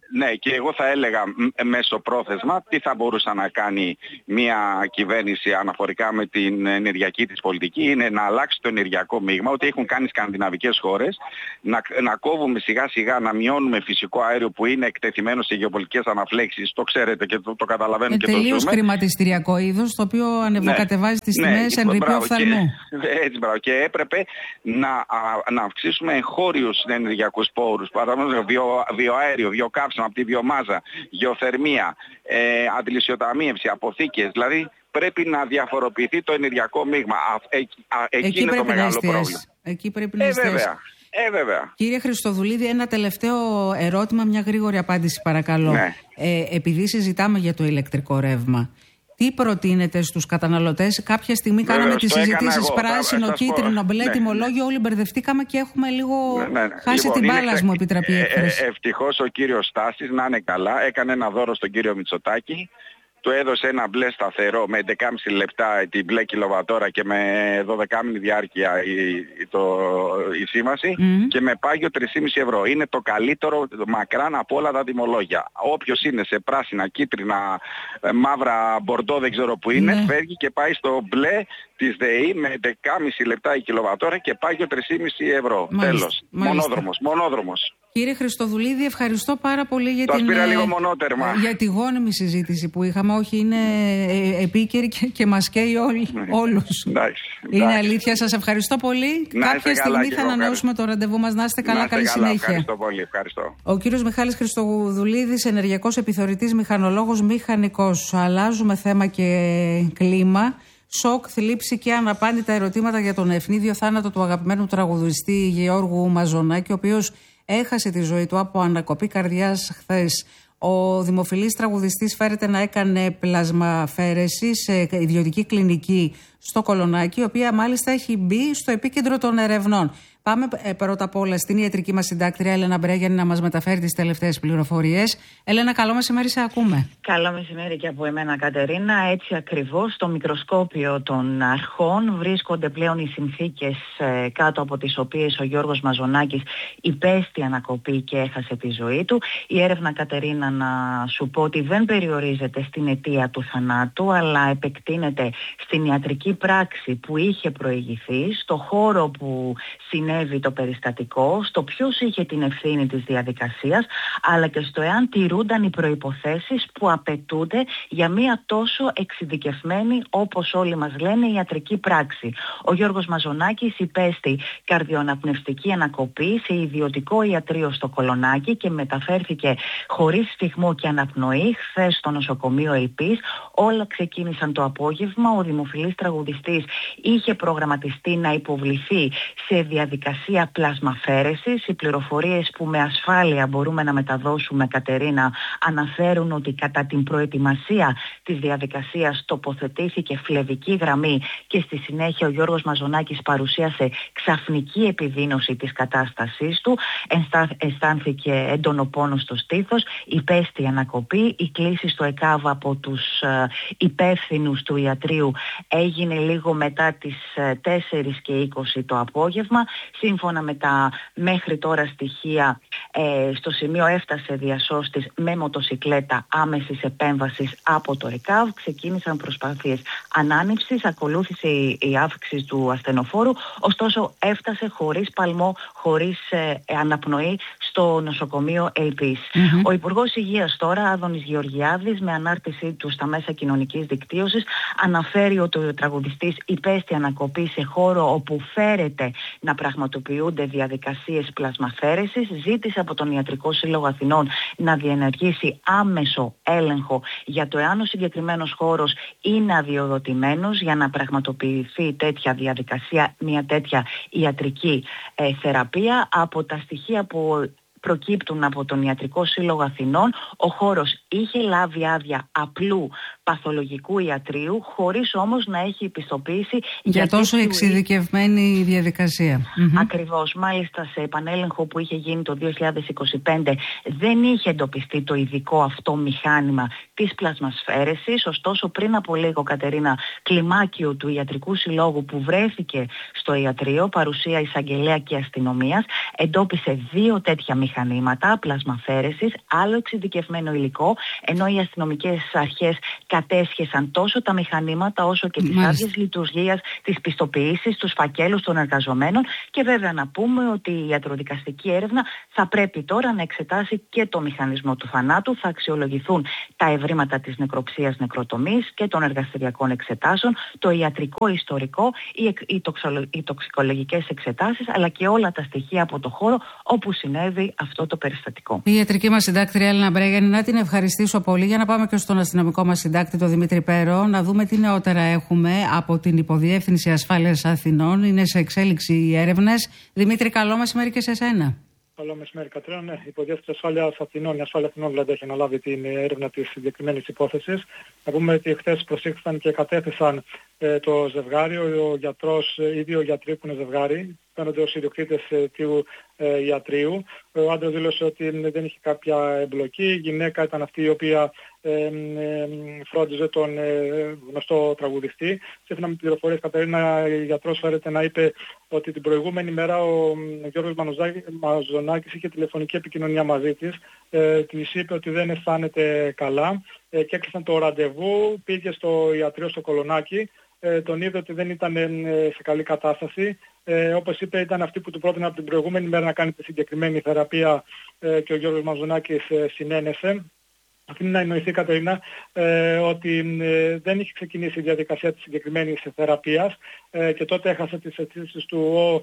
Ναι, και εγώ θα έλεγα μέσω πρόθεσμα τι θα μπορούσε να κάνει μια κυβέρνηση αναφορικά με την ενεργειακή της πολιτική, είναι να αλλάξει το ενεργειακό μείγμα, ότι έχουν κάνει σκανδιναβικές χώρες, να, να κόβουμε σιγά σιγά, να μειώνουμε φυσικό αέριο που είναι εκτεθειμένο σε γεωπολιτικές αναφλέξεις, το ξέρετε και το, το καταλαβαίνουμε και το ζούμε. Τελείως χρηματιστηριακό είδος, το οποίο ανεβοκατεβάζει ναι, τις τιμές ναι, εν ρηπείο οφθαλμού. Έτσι, μπράβο. Και έπρεπε να, α, να αυξήσουμε εγχώριους ενεργειακούς πόρους, παραδείγματος βιο, βιοαέριο, βιοκαύσιμα από τη βιομάζα, γεωθερμία, ε, αντιλησιοταμίευση, αποθήκες, δηλαδή πρέπει να διαφοροποιηθεί το ενεργειακό μείγμα. Ε, α, εκεί, εκεί είναι το μεγάλο πρόβλημα. Εκεί πρέπει να ε, εστιάσει. βέβαια. Ε, βέβαια. Κύριε Χριστοδουλίδη, ένα τελευταίο ερώτημα, μια γρήγορη απάντηση παρακαλώ. Ναι. Ε, επειδή συζητάμε για το ηλεκτρικό ρεύμα, τι προτείνετε στους καταναλωτές? Κάποια στιγμή Βέβαια, κάναμε τις συζητήσεις πράσινο, κίτρινο, μπλε, ναι. τιμολόγιο, όλοι μπερδευτήκαμε και έχουμε λίγο ναι, ναι. χάσει λοιπόν, την μπάλα, μου επιτραπεί η έκφραση. Ε, ε, ευτυχώς ο κύριος Στάσης, να είναι καλά, έκανε ένα δώρο στον κύριο Μητσοτάκη. Του έδωσε ένα μπλε σταθερό με έντεκα και μισό λεπτά την μπλε κιλοβατόρα και με δώδεκα μήνη διάρκεια η, η, το, η σήμαση mm. και με πάγιο τρία κόμμα πέντε ευρώ. Είναι το καλύτερο μακράν από όλα τα τιμολόγια. Όποιος είναι σε πράσινα, κίτρινα, μαύρα, μπορντό δεν ξέρω που είναι, mm. φεύγει και πάει στο μπλε της ΔΕΗ με έντεκα και μισό λεπτά η κιλοβατόρα και πάγιο τρία κόμμα πέντε ευρώ. Μάλιστα. Τέλος. Μάλιστα. Μονόδρομος. Μονόδρομος. Κύριε Χριστοδουλίδη, ευχαριστώ πάρα πολύ για, την, λίγο μονότερμα. για τη γόνιμη συζήτηση που είχαμε. Όχι, είναι επίκαιρη και, και μας καίει όλοι, ναι. όλους. Εντάξει, είναι εντάξει. αλήθεια. Σας ευχαριστώ πολύ. Να Κάποια στιγμή θα ανανεώσουμε το ραντεβού μας. Να είστε καλά, καλή καλά, συνέχεια. Ευχαριστώ πολύ. Ευχαριστώ. Ο κύριος Μιχάλης Χριστοδουλίδης, ενεργειακός επιθεωρητής, μηχανολόγος, μηχανικός. Αλλάζουμε θέμα και κλίμα. Σοκ, θλίψη και αναπάντητα ερωτήματα για τον ευνίδιο θάνατο του αγαπημένου τραγουδιστή Γεώργου Μαζονάκη, ο οποίος έχασε τη ζωή του από ανακοπή καρδιάς χθες. Ο δημοφιλής τραγουδιστής φέρεται να έκανε πλασμαφαίρεση σε ιδιωτική κλινική στο Κολονάκι, η οποία μάλιστα έχει μπει στο επίκεντρο των ερευνών. Πάμε ε, πρώτα απ' όλα στην ιατρική μας συντάκτρια Έλενα Μπρέγιαννη να μας μεταφέρει τις τελευταίες πληροφορίες. Έλενα, καλό μεσημέρι, σε ακούμε. Καλό μεσημέρι και από εμένα, Κατερίνα. Έτσι ακριβώς, στο μικροσκόπιο των αρχών βρίσκονται πλέον οι συνθήκες ε, κάτω από τις οποίες ο Γιώργος Μαζονάκης υπέστη ανακοπή και έχασε τη ζωή του. Η έρευνα, Κατερίνα, να σου πω ότι δεν περιορίζεται στην αιτία του θανάτου, αλλά επεκτείνεται στην ιατρική πράξη που είχε προηγηθεί, στο χώρο που συνέβη το περιστατικό, στο ποιος είχε την ευθύνη της διαδικασίας, αλλά και στο εάν τηρούνταν οι προϋποθέσεις που απαιτούνται για μια τόσο εξειδικευμένη, όπως όλοι μας λένε, ιατρική πράξη. Ο Γιώργος Μαζονάκης υπέστη καρδιοαναπνευστική ανακοπή σε ιδιωτικό ιατρείο στο Κολονάκι και μεταφέρθηκε χωρίς σφιγμό και αναπνοή χθες στο νοσοκομείο Ελπής. Όλα ξεκίνησαν το απόγευμα. Ο δημοφιλής τραγουδιστής είχε προγραμματιστεί να υποβληθεί σε διαδικασία πλασμαφαίρεσης. Οι πληροφορίες που με ασφάλεια μπορούμε να μεταδώσουμε, Κατερίνα, αναφέρουν ότι κατά την προετοιμασία της διαδικασίας τοποθετήθηκε φλεβική γραμμή και στη συνέχεια ο Γιώργος Μαζονάκης παρουσίασε ξαφνική επιδείνωση της κατάστασής του. Ενστά, αισθάνθηκε έντονο πόνο στο στήθος, υπέστη ανακοπή. Η κλήση στο ΕΚΑΒ από τους ε, υπεύθυνους του ιατρείου έγινε λίγο μετά τις ε, τέσσερις και είκοσι το απόγευμα. Σύμφωνα με τα μέχρι τώρα στοιχεία, ε, στο σημείο έφτασε διασώστης με μοτοσικλέτα άμεσης επέμβασης από το ΕΚΑΒ. Ξεκίνησαν προσπάθειες ανάνυψης, ακολούθησε η, η αύξηση του ασθενοφόρου, ωστόσο έφτασε χωρίς παλμό, χωρίς ε, αναπνοή στο νοσοκομείο Ελπής. Mm-hmm. Ο Υπουργός Υγείας τώρα, Άδωνης Γεωργιάδης, με ανάρτησή του στα μέσα κοινωνικής δικτύωσης, αναφέρει ότι ο τραγουδιστής υπέστη ανακοπή σε χώρο όπου φέρεται να πραγματοποιούνται διαδικασίες πλασμαφαίρεσης. Ζήτησε από τον Ιατρικό Σύλλογο Αθηνών να διενεργήσει άμεσο έλεγχο για το εάν ο συγκεκριμένος χώρος είναι αδειοδοτημένος για να πραγματοποιηθεί τέτοια διαδικασία, μια τέτοια ιατρική ε, θεραπεία. Από τα στοιχεία που προκύπτουν από τον Ιατρικό Σύλλογο Αθηνών, ο χώρος είχε λάβει άδεια απλού παθολογικού ιατρείου, χωρίς όμως να έχει επιστοποίηση για, για τόσο εξειδικευμένη διαδικασία. Ακριβώς. Μάλιστα, σε επανέλεγχο που είχε γίνει το δύο χιλιάδες είκοσι πέντε δεν είχε εντοπιστεί το ειδικό αυτό μηχάνημα της πλασμασφαίρεσης. Ωστόσο, πριν από λίγο, Κατερίνα, κλιμάκιο του Ιατρικού Συλλόγου που βρέθηκε στο ιατρείο, παρουσία εισαγγελέα και αστυνομίας, εντόπισε δύο τέτοια μηχανήματα μηχανήματα πλασμαφέρεσης, άλλο εξειδικευμένο υλικό, ενώ οι αστυνομικές αρχές κατέσχεσαν τόσο τα μηχανήματα όσο και τις άδειες λειτουργίας, τις πιστοποιήσεις, τους φακέλους των εργαζομένων, και βέβαια να πούμε ότι η ιατροδικαστική έρευνα θα πρέπει τώρα να εξετάσει και το μηχανισμό του θανάτου, θα αξιολογηθούν τα ευρήματα της νεκροψίας νεκροτομής και των εργαστηριακών εξετάσεων, το ιατρικό ιστορικό, οι, οι, τοξολο, οι τοξικολογικές εξετάσεις, αλλά και όλα τα στοιχεία από το χώρο όπου συνέβη αυτό το περιστατικό. Η ιατρική μας συντάκτρια Έλληνα Μπρέγιανη, να την ευχαριστήσω πολύ, για να πάμε και στον αστυνομικό μας συντάκτη, τον Δημήτρη Πέρο, να δούμε τι νεότερα έχουμε από την Υποδιεύθυνση Ασφάλειας Αθηνών. Είναι σε εξέλιξη οι έρευνες. Δημήτρη, καλό μεσημέρι και σε εσένα. Καλό μεσημέρι, Κατρίνα. Ναι, η Υποδιεύθυνση Ασφάλειας Αθηνών, η Ασφάλεια Αθηνών δηλαδή, έχει αναλάβει την έρευνα της συγκεκριμένης υπόθεσης. Να πούμε ότι χθες προσήχθησαν και κατέθεσαν ε, το ζευγάρι, ο γιατρός, οι δύο γιατροί που είναι ζευγάρι, φαίνονται ως ιδιοκτήτες ε, του ε, ιατρείου. Ο άντρας δήλωσε ότι δεν είχε κάποια εμπλοκή. Η γυναίκα ήταν αυτή η οποία ε, ε, φρόντιζε τον ε, γνωστό τραγουδιστή. Σύμφωνα με πληροφορίες, Κατερίνα, η γιατρός φέρεται να είπε ότι την προηγούμενη μέρα ο Γιώργος Μαζονάκης είχε τηλεφωνική επικοινωνία μαζί της. Ε, της είπε ότι δεν αισθάνεται καλά ε, και έκλεισαν το ραντεβού. Πήγε στο ιατρείο στο Κολονάκι. Ε, τον είδε ότι δεν ήταν ε, σε καλή κατάσταση. Ε, όπως είπε, ήταν αυτή που του πρότεινε από την προηγούμενη μέρα να κάνει τη συγκεκριμένη θεραπεία ε, και ο Γιώργος Μαζονάκης ε, συνένεσε. Αφήνει να εννοηθεί, Κατερίνα, ε, ότι ε, δεν είχε ξεκινήσει η διαδικασία της συγκεκριμένης θεραπείας ε, και τότε έχασε τις αισθήσεις του ο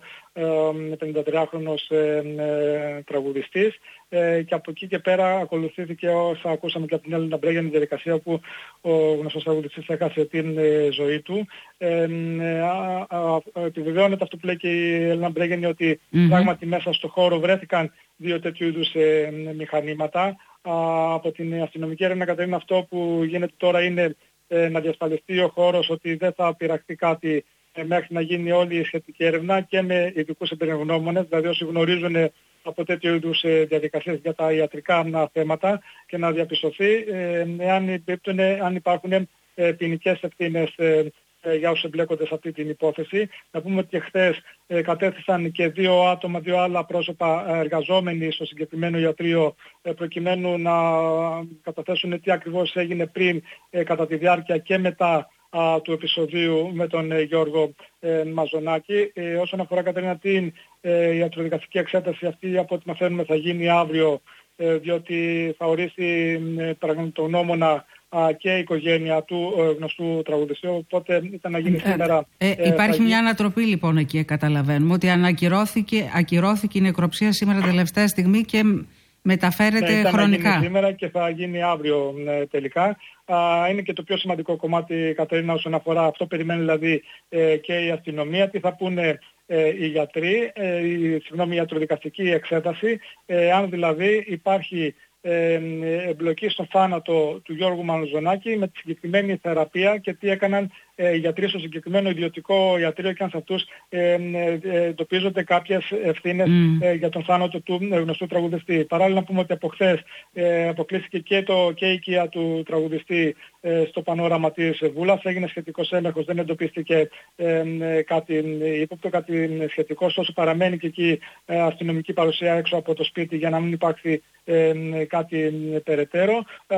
ε, πενηντατριάχρονος ε, ε, τραγουδιστής ε, και από εκεί και πέρα ακολουθήθηκε, όσα ακούσαμε και από την Έλληνα Μπρέγιανη, η διαδικασία που ο γνωστός τραγουδιστής έχασε την ε, ζωή του. Ε, ε, α, α, επιβεβαιώνεται αυτό που λέει και η Έλληνα Μπρέγιανη, ότι mm-hmm. πράγματι μέσα στο χώρο βρέθηκαν δύο τέτοιου είδους ε, μηχανήματα. Από την αστυνομική έρευνα, Κατερίνα, αυτό που γίνεται τώρα είναι ε, να διασφαλιστεί ο χώρος ότι δεν θα πειραχτεί κάτι ε, μέχρι να γίνει όλη η σχετική έρευνα και με ειδικούς εμπειρογνώμονες, δηλαδή όσοι γνωρίζουν ε, από τέτοιου είδους ε, διαδικασίες για τα ιατρικά θέματα, και να διαπιστωθεί ε, εάν, αν υπάρχουν ε, ποινικές ευθύνες ε, για όσους εμπλέκονται σε αυτή την υπόθεση. Να πούμε ότι χθες ε, κατέθεσαν και δύο άτομα, δύο άλλα πρόσωπα ε, εργαζόμενοι στο συγκεκριμένο ιατρείο ε, προκειμένου να καταθέσουν τι ακριβώς έγινε πριν, ε, κατά τη διάρκεια και μετά α, του επεισοδίου με τον ε, Γιώργο ε, Μαζονάκη. Ε, όσον αφορά, Κατερίνα, την ε, ιατροδικαστική εξέταση, αυτή από ό,τι μαθαίνουμε θα γίνει αύριο, ε, διότι θα ορίσει ε, πραγματογνώμονα και η οικογένεια του ε, γνωστού τραγουδιστή, οπότε ήταν να γίνει σήμερα. Ε, ε, υπάρχει ε, μια ανατροπή λοιπόν εκεί, καταλαβαίνουμε, ότι ανακυρώθηκε ακυρώθηκε η νεκροψία σήμερα τελευταία στιγμή και μεταφέρεται ναι, ήταν χρονικά. Να γίνει σήμερα και θα γίνει αύριο ε, τελικά. Α, είναι και το πιο σημαντικό κομμάτι, Κατερίνα, όσον αφορά αυτό. Περιμένει δηλαδή ε, και η αστυνομία, τι θα πούνε ε, οι γιατροί, ε, η, συγγνώμη, η ιατροδικαστική εξέταση, ε, αν δηλαδή υπάρχει Ε, εμπλοκή στον θάνατο του Γιώργου Μαζονάκη με τη συγκεκριμένη θεραπεία και τι έκαναν ε, οι γιατροί στο συγκεκριμένο ιδιωτικό ιατρείο και αν σε αυτούς ε, ε, εντοπίζονται κάποιες ευθύνες mm. ε, για τον θάνατο του ε, γνωστού τραγουδιστή. Παράλληλα, να πούμε ότι από χθες ε, αποκλείστηκε και, το, και η οικία του τραγουδιστή ε, στο πανόραμα της Βούλας. Έγινε σχετικός έλεγχος, δεν εντοπίστηκε ε, ε, κάτι ύποπτο, κάτι σχετικό, ωστόσο παραμένει και εκεί ε, αστυνομική παρουσία έξω από το σπίτι για να μην υπάρξει ε, κάτι ε, περαιτέρω. Ε,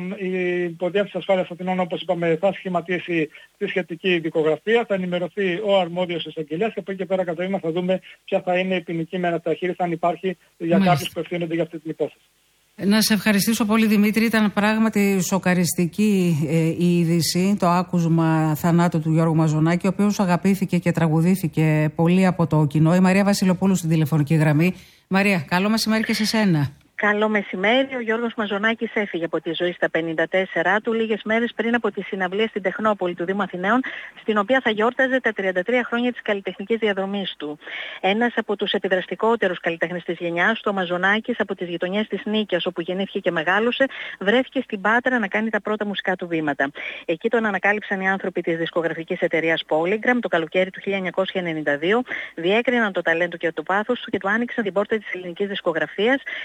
η Υποδιεύθυνση Ασφάλειας Αθηνών, όπως είπαμε, θα σχηματίσει τη σχετική δικογραφία, θα ενημερωθεί ο αρμόδιος εισαγγελέας και από εκεί και πέρα, Κατερίνα, θα δούμε ποια θα είναι η ποινική μεταχείριση, αν υπάρχει, για κάποιους που ευθύνονται για αυτή την υπόθεση. Να σε ευχαριστήσω πολύ, Δημήτρη. Ήταν πράγματι σοκαριστική ε, η είδηση, το άκουσμα θανάτου του Γιώργου Μαζονάκη, ο οποίος αγαπήθηκε και τραγουδήθηκε πολύ από το κοινό. Η Μαρία Βασιλοπούλου στην τηλεφωνική γραμμή. Μαρία, καλό μεσημέρι και σε σένα. Καλό μεσημέρι. Ο Γιώργος Μαζονάκης έφυγε από τη ζωή στα πενήντα τέσσερα του λίγες μέρες πριν από τη συναυλία στην Τεχνόπολη του Δήμου Αθηναίων, στην οποία θα γιόρταζε τα τριάντα τρία χρόνια της καλλιτεχνικής διαδρομής του. Ένας από τους επιδραστικότερους καλλιτέχνες της γενιάς του, ο Μαζονάκης, από τις γειτονιές της Νίκαιας, όπου γεννήθηκε και μεγάλωσε, βρέθηκε στην Πάτρα να κάνει τα πρώτα μουσικά του βήματα. Εκεί τον ανακάλυψαν οι άνθρωποι της δισκογραφικής εταιρείας Polygram το καλοκαίρι του χίλια εννιακόσια ενενήντα δύο, διέκριναν το ταλέντο και το πάθος του και του άνοιξαν την πόρτα της ελληνικής δισκογραφίας και το χίλια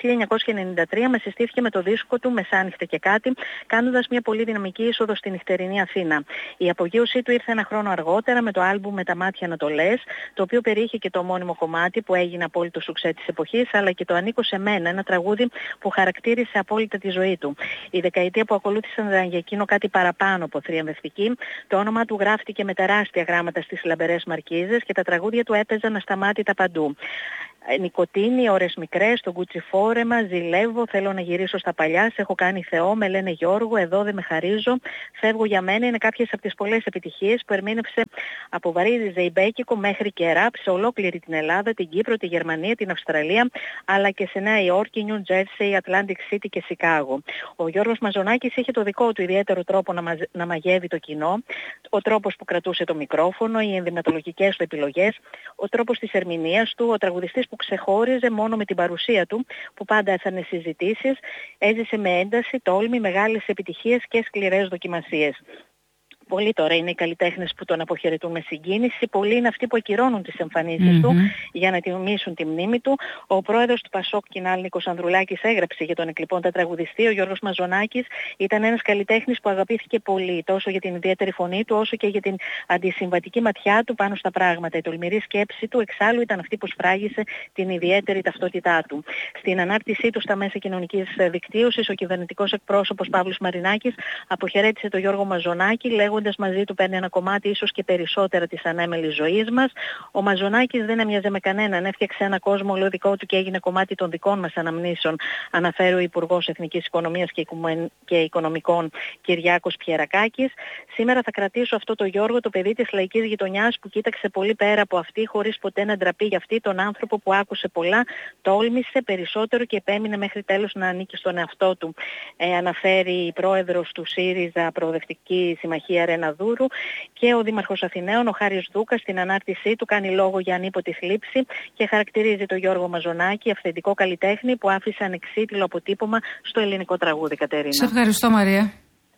χίλια εννιακόσια ενενήντα τρία με συστήθηκε με το δίσκο του «Μεσάνυχτα και κάτι», κάνοντας μια πολύ δυναμική είσοδο στην νυχτερινή Αθήνα. Η απογείωσή του ήρθε ένα χρόνο αργότερα με το άλμπουμ «Με τα μάτια Ανατολές», το οποίο περιείχε και το ομώνυμο κομμάτι που έγινε απόλυτο σουξέ της εποχής, αλλά και το «Ανήκω σε μένα», ένα τραγούδι που χαρακτήρισε απόλυτα τη ζωή του. Η δεκαετία που ακολούθησε ήταν για εκείνο κάτι παραπάνω από θριαμβευτική. Το όνομα του γράφτηκε με τεράστια γράμματα στις λαμπερές μαρκίζες και τα τραγούδια του έπαιζαν ασταμάτητα παντού. Νικοτίνη, ώρες μικρές, το Γκούτσι φόρεμα, ζηλεύω, θέλω να γυρίσω στα παλιά, σε έχω κάνει Θεό, με λένε Γιώργο, εδώ δεν με χαρίζω, φεύγω για μένα, είναι κάποιες από τις πολλές επιτυχίες που ερμήνευσε από βαρύδι ζεϊμπέκικο μέχρι και ραπ σε ολόκληρη την Ελλάδα, την Κύπρο, τη Γερμανία, την Αυστραλία, αλλά και σε Νέα Υόρκη, Νιου Τζέρσεϊ, Atlantic City και Σικάγο. Ο Γιώργος Μαζονάκης είχε το δικό του ιδιαίτερο τρόπο να, μαζε... να μαγεύει το κοινό, ο τρόπος που κρατούσε το μικρόφωνο, οι ενδυματολογικές του επιλογές, ο τρόπος της ερμηνείας του, ο τραγουδιστής που ξεχώριζε μόνο με την παρουσία του, που πάντα έφερνε συζητήσεις, έζησε με ένταση, τόλμη, μεγάλες επιτυχίες και σκληρές δοκιμασίες. Πολλοί τώρα είναι οι καλλιτέχνες που τον αποχαιρετούν με συγκίνηση. Πολλοί είναι αυτοί που ακυρώνουν τις εμφανίσεις mm-hmm. του για να τιμήσουν τη μνήμη του. Ο πρόεδρος του Πασόκ Κινάλ, Νίκος Ανδρουλάκης, έγραψε για τον εκλειπώντα τραγουδιστή. Ο Γιώργος Μαζονάκης ήταν ένας καλλιτέχνης που αγαπήθηκε πολύ, τόσο για την ιδιαίτερη φωνή του, όσο και για την αντισυμβατική ματιά του πάνω στα πράγματα. Η τολμηρή σκέψη του εξάλλου ήταν αυτή που σφράγισε την ιδιαίτερη ταυτότητά του. Στην ανάρτησή του στα μέσα κοινωνικής δικτύωσης, ο κυβερνητικός εκπρόσωπος Παύλος Μαρινάκης αποχαιρέτησε τον Γιώργο Μαζονάκη, λέγοντας μαζί του παίρνει ένα κομμάτι ίσως και περισσότερα της ανέμελης ζωής μας. Ο Μαζονάκης δεν έμοιαζε με κανέναν, έφτιαξε ένα κόσμο όλο δικό του και έγινε κομμάτι των δικών μας αναμνήσεων, αναφέρει ο Υπουργός Εθνικής Οικονομίας και, Οικουμεν... και Οικονομικών Κυριάκος Πιερακάκης. Σήμερα θα κρατήσω αυτό το Γιώργο, το παιδί της λαϊκής γειτονιάς που κοίταξε πολύ πέρα από αυτή, χωρίς ποτέ να ντραπεί για αυτή, τον άνθρωπο που άκουσε πολλά, τόλμησε περισσότερο και επέμεινε μέχρι τέλος να ανήκει στον εαυτό του. Ε, αναφέρει η πρόεδρος του ΣΥΡΙΖΑ Προοδευτική Συμμαχία Ρεναδούρου, και ο Δήμαρχος Αθηναίων, ο Χάρης Δούκας, στην ανάρτησή του κάνει λόγο για ανίποτη θλίψη και χαρακτηρίζει τον Γιώργο Μαζονάκη, αυθεντικό καλλιτέχνη που άφησε ανεξίτηλο αποτύπωμα στο ελληνικό τραγούδι. Κατερίνα. Σε ευχαριστώ, Μαρία.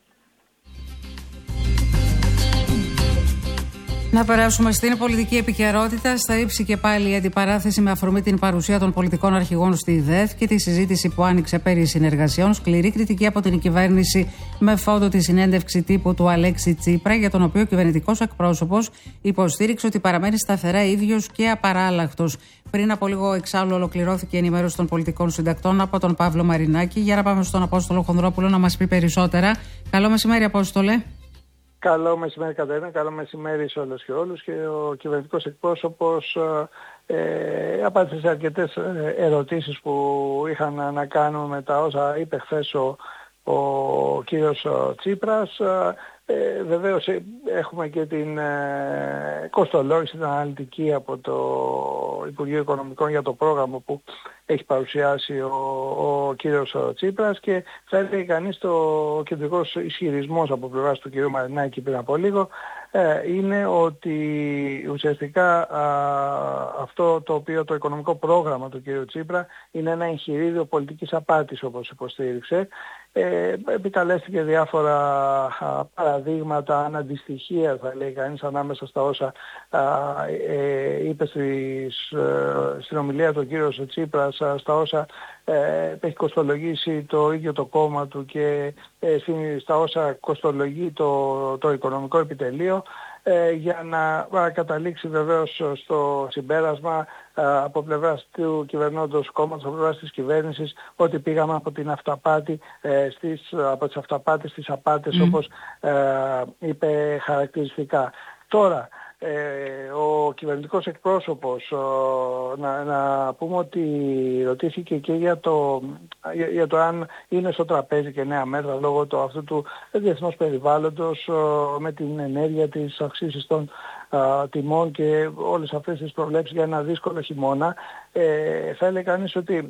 Να περάσουμε στην πολιτική επικαιρότητα. Στα ύψη και πάλι η αντιπαράθεση με αφορμή την παρουσία των πολιτικών αρχηγών στη ΔΕΘ και τη συζήτηση που άνοιξε περί συνεργασιών. Σκληρή κριτική από την κυβέρνηση με φόντο τη συνέντευξη τύπου του Αλέξη Τσίπρα, για τον οποίο ο κυβερνητικός εκπρόσωπος υποστήριξε ότι παραμένει σταθερά ίδιος και απαράλλαχτος. Πριν από λίγο εξάλλου ολοκληρώθηκε η ενημέρωση των πολιτικών συντακτών από τον Παύλο Μαρινάκη. Για να πάμε στον Απόστολο Χονδρόπουλο να μας πει περισσότερα. Καλό μεσημέρι, Απόστολε. Καλό μεσημέρι, Κατερίνα. Καλό μεσημέρι σε όλες και όλους. Και ο κυβερνητικός εκπρόσωπος ε, απάντησε σε αρκετές ερωτήσεις που είχαν να κάνουν με τα όσα είπε χθες ο, ο κύριος Τσίπρας. Ε, βεβαίως έχουμε και την ε, κοστολόγηση, την αναλυτική από το Υπουργείο Οικονομικών για το πρόγραμμα που έχει παρουσιάσει ο, ο κύριος Τσίπρας, και θα έλεγε κανείς το κεντρικός ισχυρισμός από πλευράς του κύριου Μαρινάκη πριν από λίγο ε, είναι ότι ουσιαστικά α, αυτό το οποίο το οικονομικό πρόγραμμα του κύριου Τσίπρα είναι ένα εγχειρίδιο πολιτικής απάτης, όπως υποστήριξε. Ε, επικαλέστηκε διάφορα α, παραδείγματα αναντιστοιχεία, θα λέει κανείς, ανάμεσα στα όσα α, ε, είπε στις, ε, στην ομιλία του κύριος Τσίπρας, α, στα όσα ε, έχει κοστολογήσει το ίδιο το κόμμα του και ε, στα όσα κοστολογεί το, το οικονομικό επιτελείο, ε, για να α, καταλήξει βεβαίως στο συμπέρασμα α, από πλευράς του κυβερνώντος κόμματος, από πλευράς της κυβέρνησης, ότι πήγαμε από την αυταπάτη ε, στις, από τις αυταπάτες στις απάτες, mm. όπως ε, είπε χαρακτηριστικά. Τώρα, Ε, ο κυβερνητικός εκπρόσωπος, ο, να, να πούμε ότι ρωτήθηκε και για το, για, για το αν είναι στο τραπέζι και νέα μέτρα λόγω του, αυτού του διεθνούς περιβάλλοντος, ο, με την ενέργεια της αυξήσης των α, τιμών και όλες αυτές τις προβλέψεις για ένα δύσκολο χειμώνα. Ε, θα έλεγε κανείς ότι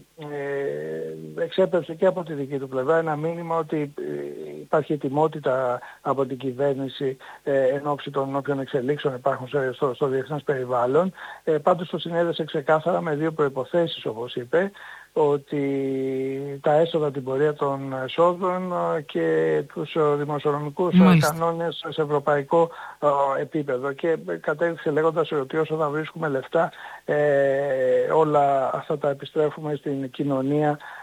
ε, εξέπεψε και από τη δική του πλευρά ένα μήνυμα ότι ε, υπάρχει ετοιμότητα από την κυβέρνηση ε, εν ώψη των όποιων εξελίξεων υπάρχουν στο, στο διεθνές περιβάλλον. Ε, πάντως το συνέδεσε ξεκάθαρα με δύο προϋποθέσεις, όπως είπε, ότι τα έσοδα, την πορεία των εσόδων και τους δημοσιονομικούς Μάλιστα. κανόνες σε ευρωπαϊκό ε, επίπεδο, και κατέληξε λέγοντας ότι όσο θα βρίσκουμε λεφτά ε, όλα αυτά τα επιστρέφουμε στην κοινωνία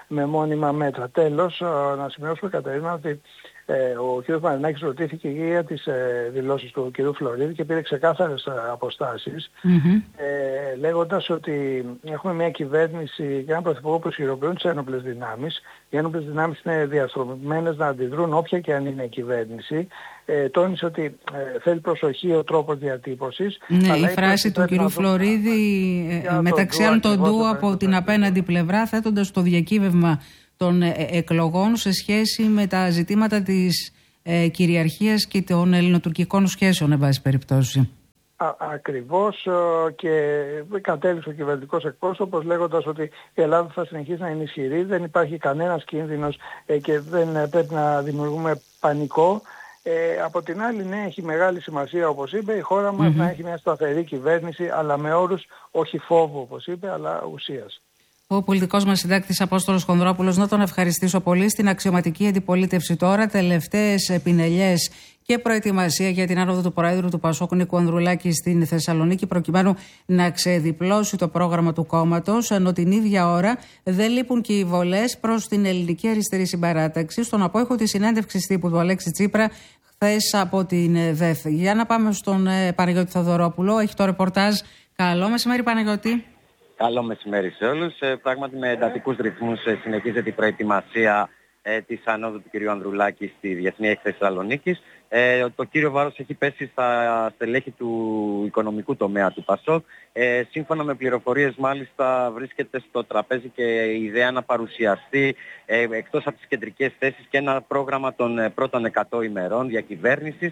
με μόνιμα μέτρα. Τέλος, να σημειώσουμε, Κατερίνα, ότι ε, ο κ. Μαρινάκης ρωτήθηκε για τις ε, δηλώσεις του κ. Φλωρίδη και πήρε ξεκάθαρες αποστάσεις, mm-hmm. ε, λέγοντας ότι έχουμε μια κυβέρνηση και έναν πρωθυπουργό που ισχυροποιούν τις ένοπλες δυνάμεις. Οι ένοπλες δυνάμεις είναι διαστρωμένες να αντιδρούν όποια και αν είναι η κυβέρνηση. Ε, τόνισε ότι ε, θέλει προσοχή ο τρόπος διατύπωσης. Ναι, αλλά η φράση του κ. Φλωρίδη, ε, μεταξύ άλλων τον ντου από την απέναντι πλευρά, θέτοντας το διακύβευμα των ε, εκλογών σε σχέση με τα ζητήματα της ε, κυριαρχίας και των ελληνοτουρκικών σχέσεων, εν πάση περιπτώσει. Α, ακριβώς, και κατέληξε ο κυβερνητικός εκπρόσωπος λέγοντας ότι η Ελλάδα θα συνεχίσει να είναι ισχυρή, δεν υπάρχει κανένας κίνδυνος ε, και δεν πρέπει να δημιουργούμε πανικό. Ε, από την άλλη, ναι, έχει μεγάλη σημασία, όπως είπε, η χώρα μας mm-hmm. να έχει μια σταθερή κυβέρνηση, αλλά με όρους όχι φόβου, όπως είπε, αλλά ουσίας. Ο πολιτικός μας συντάκτης Απόστολος Χονδρόπουλος, να τον ευχαριστήσω πολύ. Στην αξιωματική αντιπολίτευση τώρα, τελευταίες πινελιές και προετοιμασία για την άνοδο του Προέδρου του Πασόκ Νίκου Ανδρουλάκη στην Θεσσαλονίκη, προκειμένου να ξεδιπλώσει το πρόγραμμα του κόμματος, ενώ την ίδια ώρα δεν λείπουν και οι βολές προς την Ελληνική Αριστερή Συμπαράταξη, στον απόϊχο της συνέντευξης τύπου του Αλέξη Τσίπρα χθες από την ΔΕΘ. Για να πάμε στον ε, Παναγιώτη Θοδωρόπουλο, έχει το ρεπορτάζ. Καλό μεσημέρι, Παναγιώτη. Καλό μεσημέρι σε όλους. Ε, πράγματι, με εντατικούς ρυθμούς ε, συνεχίζεται η προετοιμασία ε, της ανόδου του κ. Ανδρουλάκη στη Διεθνή Έκθεση Θεσσαλονίκης. Ε, το κύριο βάρος έχει πέσει στα στελέχη του οικονομικού τομέα του ΠΑΣΟΚ. Ε, σύμφωνα με πληροφορίες, μάλιστα, βρίσκεται στο τραπέζι και η ιδέα να παρουσιαστεί ε, εκτός από τις κεντρικές θέσεις και ένα πρόγραμμα των ε, πρώτων εκατό ημερών διακυβέρνησης,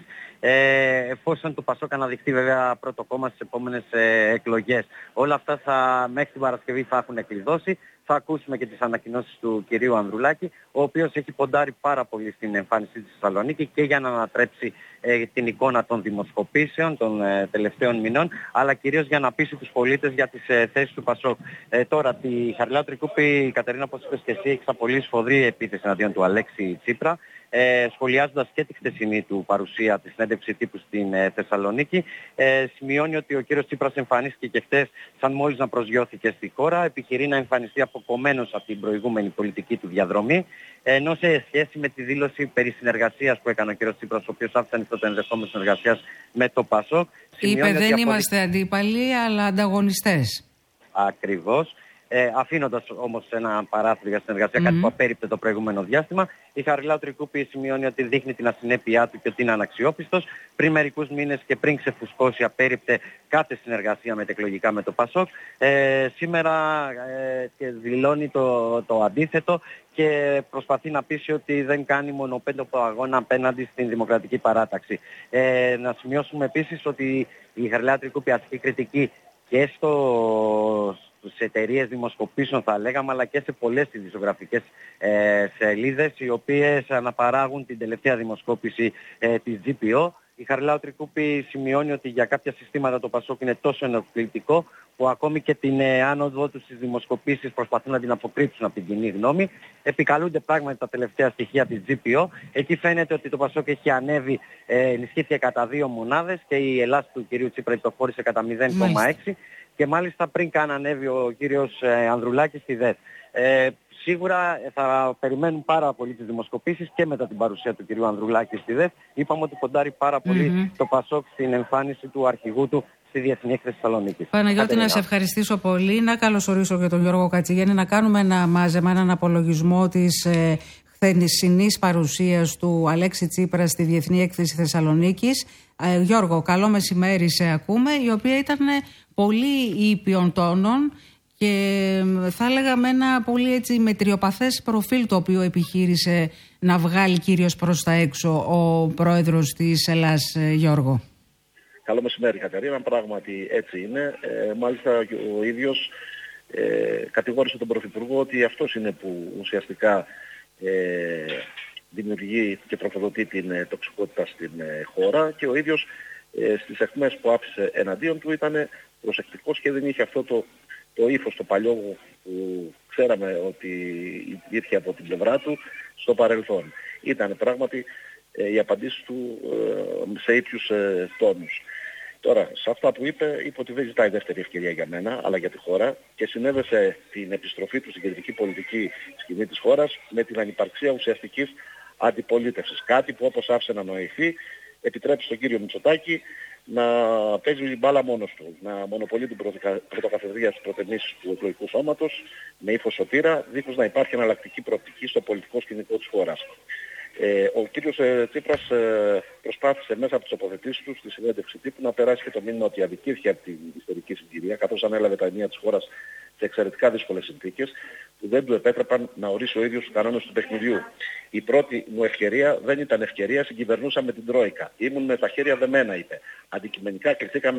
ε, εφόσον το ΠΑΣΟΚ αναδειχθεί βέβαια πρώτο κόμμα στις επόμενες ε, εκλογές. Όλα αυτά θα, μέχρι την Παρασκευή θα έχουν εκκλειδώσει. Θα ακούσουμε και τις ανακοινώσεις του κυρίου Ανδρουλάκη, ο οποίος έχει ποντάρει πάρα πολύ στην εμφάνιση της Θεσσαλονίκη και για να ανατρέψει ε, την εικόνα των δημοσκοπήσεων των ε, τελευταίων μηνών, αλλά κυρίως για να πείσει τους πολίτες για τις ε, θέσεις του ΠΑΣΟΚ. Ε, τώρα, τη Χαριλάου Τρικούπη, η Κατερίνα, όπως είπες και εσύ, έχει εξαπολύσει σφοδρή επίθεση εναντίον του Αλέξη Τσίπρα, ε, σχολιάζοντας και τη χθεσινή του παρουσία, τη συνέντευξη τύπου στην ε, Θεσσαλονίκη. Ε, σημειώνει ότι ο κύριος Τσίπρας εμφανίστηκε και χθες σαν μόλις να προσγειώθηκε στη χώρα, επιχειρεί να εμφανιστεί αποκομμένος από την προηγούμενη πολιτική του διαδρομή, ενώ σε σχέση με τη δήλωση περί συνεργασίας που έκανε ο κύριος Τσίπρας, ο οποίος άφησε ανοιχτό το ενδεχόμενο συνεργασίας με το ΠΑΣΟΚ. Είπε δεν αποδει... είμαστε αντίπαλοι, αλλά ανταγωνιστές. Ακριβώς. Ε, αφήνοντας όμως ένα παράθυρο για συνεργασία, mm-hmm. κάτι που απέρριπτε το προηγούμενο διάστημα, η Χαριλάου Τρικούπη σημειώνει ότι δείχνει την ασυνέπειά του και ότι είναι αναξιόπιστος. Πριν μερικούς μήνες και πριν ξεφουσκώσει, απέρριπτε κάθε συνεργασία μετεκλογικά με το ΠΑΣΟΚ. Ε, σήμερα ε, και δηλώνει το, το αντίθετο και προσπαθεί να πείσει ότι δεν κάνει μονοπέντοπο αγώνα απέναντι στην Δημοκρατική Παράταξη. Ε, να σημειώσουμε επίσης ότι η Χαριλάου Τρικούπη ασκεί κριτική και στο... σε εταιρείες δημοσκοπήσεων, θα λέγαμε, αλλά και σε πολλές ειδησιογραφικές ε, σελίδες, οι οποίες αναπαράγουν την τελευταία δημοσκόπηση ε, της τζι πι ο. Η Χαριλάου Τρικούπη σημειώνει ότι για κάποια συστήματα το ΠΑΣΟΚ είναι τόσο ενοχλητικό που ακόμη και την ε, άνοδό του στις δημοσκοπήσεις προσπαθούν να την αποκρύψουν από την κοινή γνώμη. Επικαλούνται πράγματι τα τελευταία στοιχεία της τζι πι ο. Εκεί φαίνεται ότι το ΠΑΣΟΚ έχει ανέβει, ε, ενισχύθηκε κατά δύο μονάδες και η Ελλάδα του κυρίου Τσίπρα υποχώρησε κατά μηδέν κόμμα έξι. Και μάλιστα πριν καν ανέβει ο κύριος ε, Ανδρουλάκης στη ΔΕΘ. Ε, σίγουρα θα περιμένουν πάρα πολύ τις δημοσκοπήσεις και μετά την παρουσία του κυρίου Ανδρουλάκη στη ΔΕΘ. Είπαμε ότι ποντάρει πάρα πολύ mm-hmm. το ΠΑΣΟΚ στην εμφάνιση του αρχηγού του στη Διεθνή Έκθεση Θεσσαλονίκης. Παναγιώτη, να σε ευχαριστήσω πολύ. Να καλωσορίσω και τον Γιώργο Κατσιγέννη, να κάνουμε ένα μάζεμα, έναν απολογισμό της ε, χθεσινής παρουσίας του Αλέξη Τσίπρα στη Διεθνή Έκθεση Θεσσαλονίκης. Ε, Γιώργο, καλό μεσημέρι, σε ακούμε, η οποία ήταν πολύ ήπιων τόνων και θα έλεγα με ένα πολύ έτσι μετριοπαθές προφίλ το οποίο επιχείρησε να βγάλει κυρίως προς τα έξω ο πρόεδρος της Ελλάς, Γιώργο. Καλό μεσημέρι, Κατερίνα, πράγματι έτσι είναι. Ε, μάλιστα ο ίδιος ε, κατηγόρησε τον Πρωθυπουργό ότι αυτός είναι που ουσιαστικά ε, δημιουργεί και τροφοδοτεί την ε, τοξικότητα στην ε, χώρα, και ο ίδιος ε, στις αιχμές που άφησε εναντίον του ήταν προσεκτικός και δεν είχε αυτό το, το ύφος το παλιό που ξέραμε ότι υπήρχε από την πλευρά του στο παρελθόν. Ήταν πράγματι ε, οι απαντήσεις του ε, σε ήπιους ε, τόνους. Τώρα, σε αυτά που είπε, είπε ότι δεν ζητάει δεύτερη ευκαιρία για μένα, αλλά για τη χώρα και συνέδεσε την επιστροφή του στην κεντρική πολιτική σκηνή της χώρας με την ανυπαρξία ουσιαστικής αντιπολίτευσης. Κάτι που, όπως άφησε να νοηθεί, επιτρέπει στον κύριο Μητσοτάκη να παίζει μπάλα μόνος του, να μονοπολεί την πρωτοκαθεδρία στις προτεμήσεις του εκλογικού σώματος με ύφος σωτήρα, δίχως να υπάρχει εναλλακτική προοπτική στο πολιτικό σκηνικό της χώρας. Ε, ο κύριος ε, Τσίπρας ε, προσπάθησε μέσα από τις τοποθετήσεις του στη συνέντευξη τύπου να περάσει και το μήνυμα ότι αδικήθηκε από την ιστορική συγκυρία, καθώς ανέλαβε τα ενία της χώρας σε εξαιρετικά δύσκολες συνθήκες που δεν του επέτρεπαν να ορίσει ο ίδιος τους κανόνες του παιχνιδιού. Η πρώτη μου ευκαιρία δεν ήταν ευκαιρία, συγκυβερνούσα με την Τρόικα. Ήμουν με τα χέρια δεμένα, είπε. Αντικειμενικά κρυθήκαμε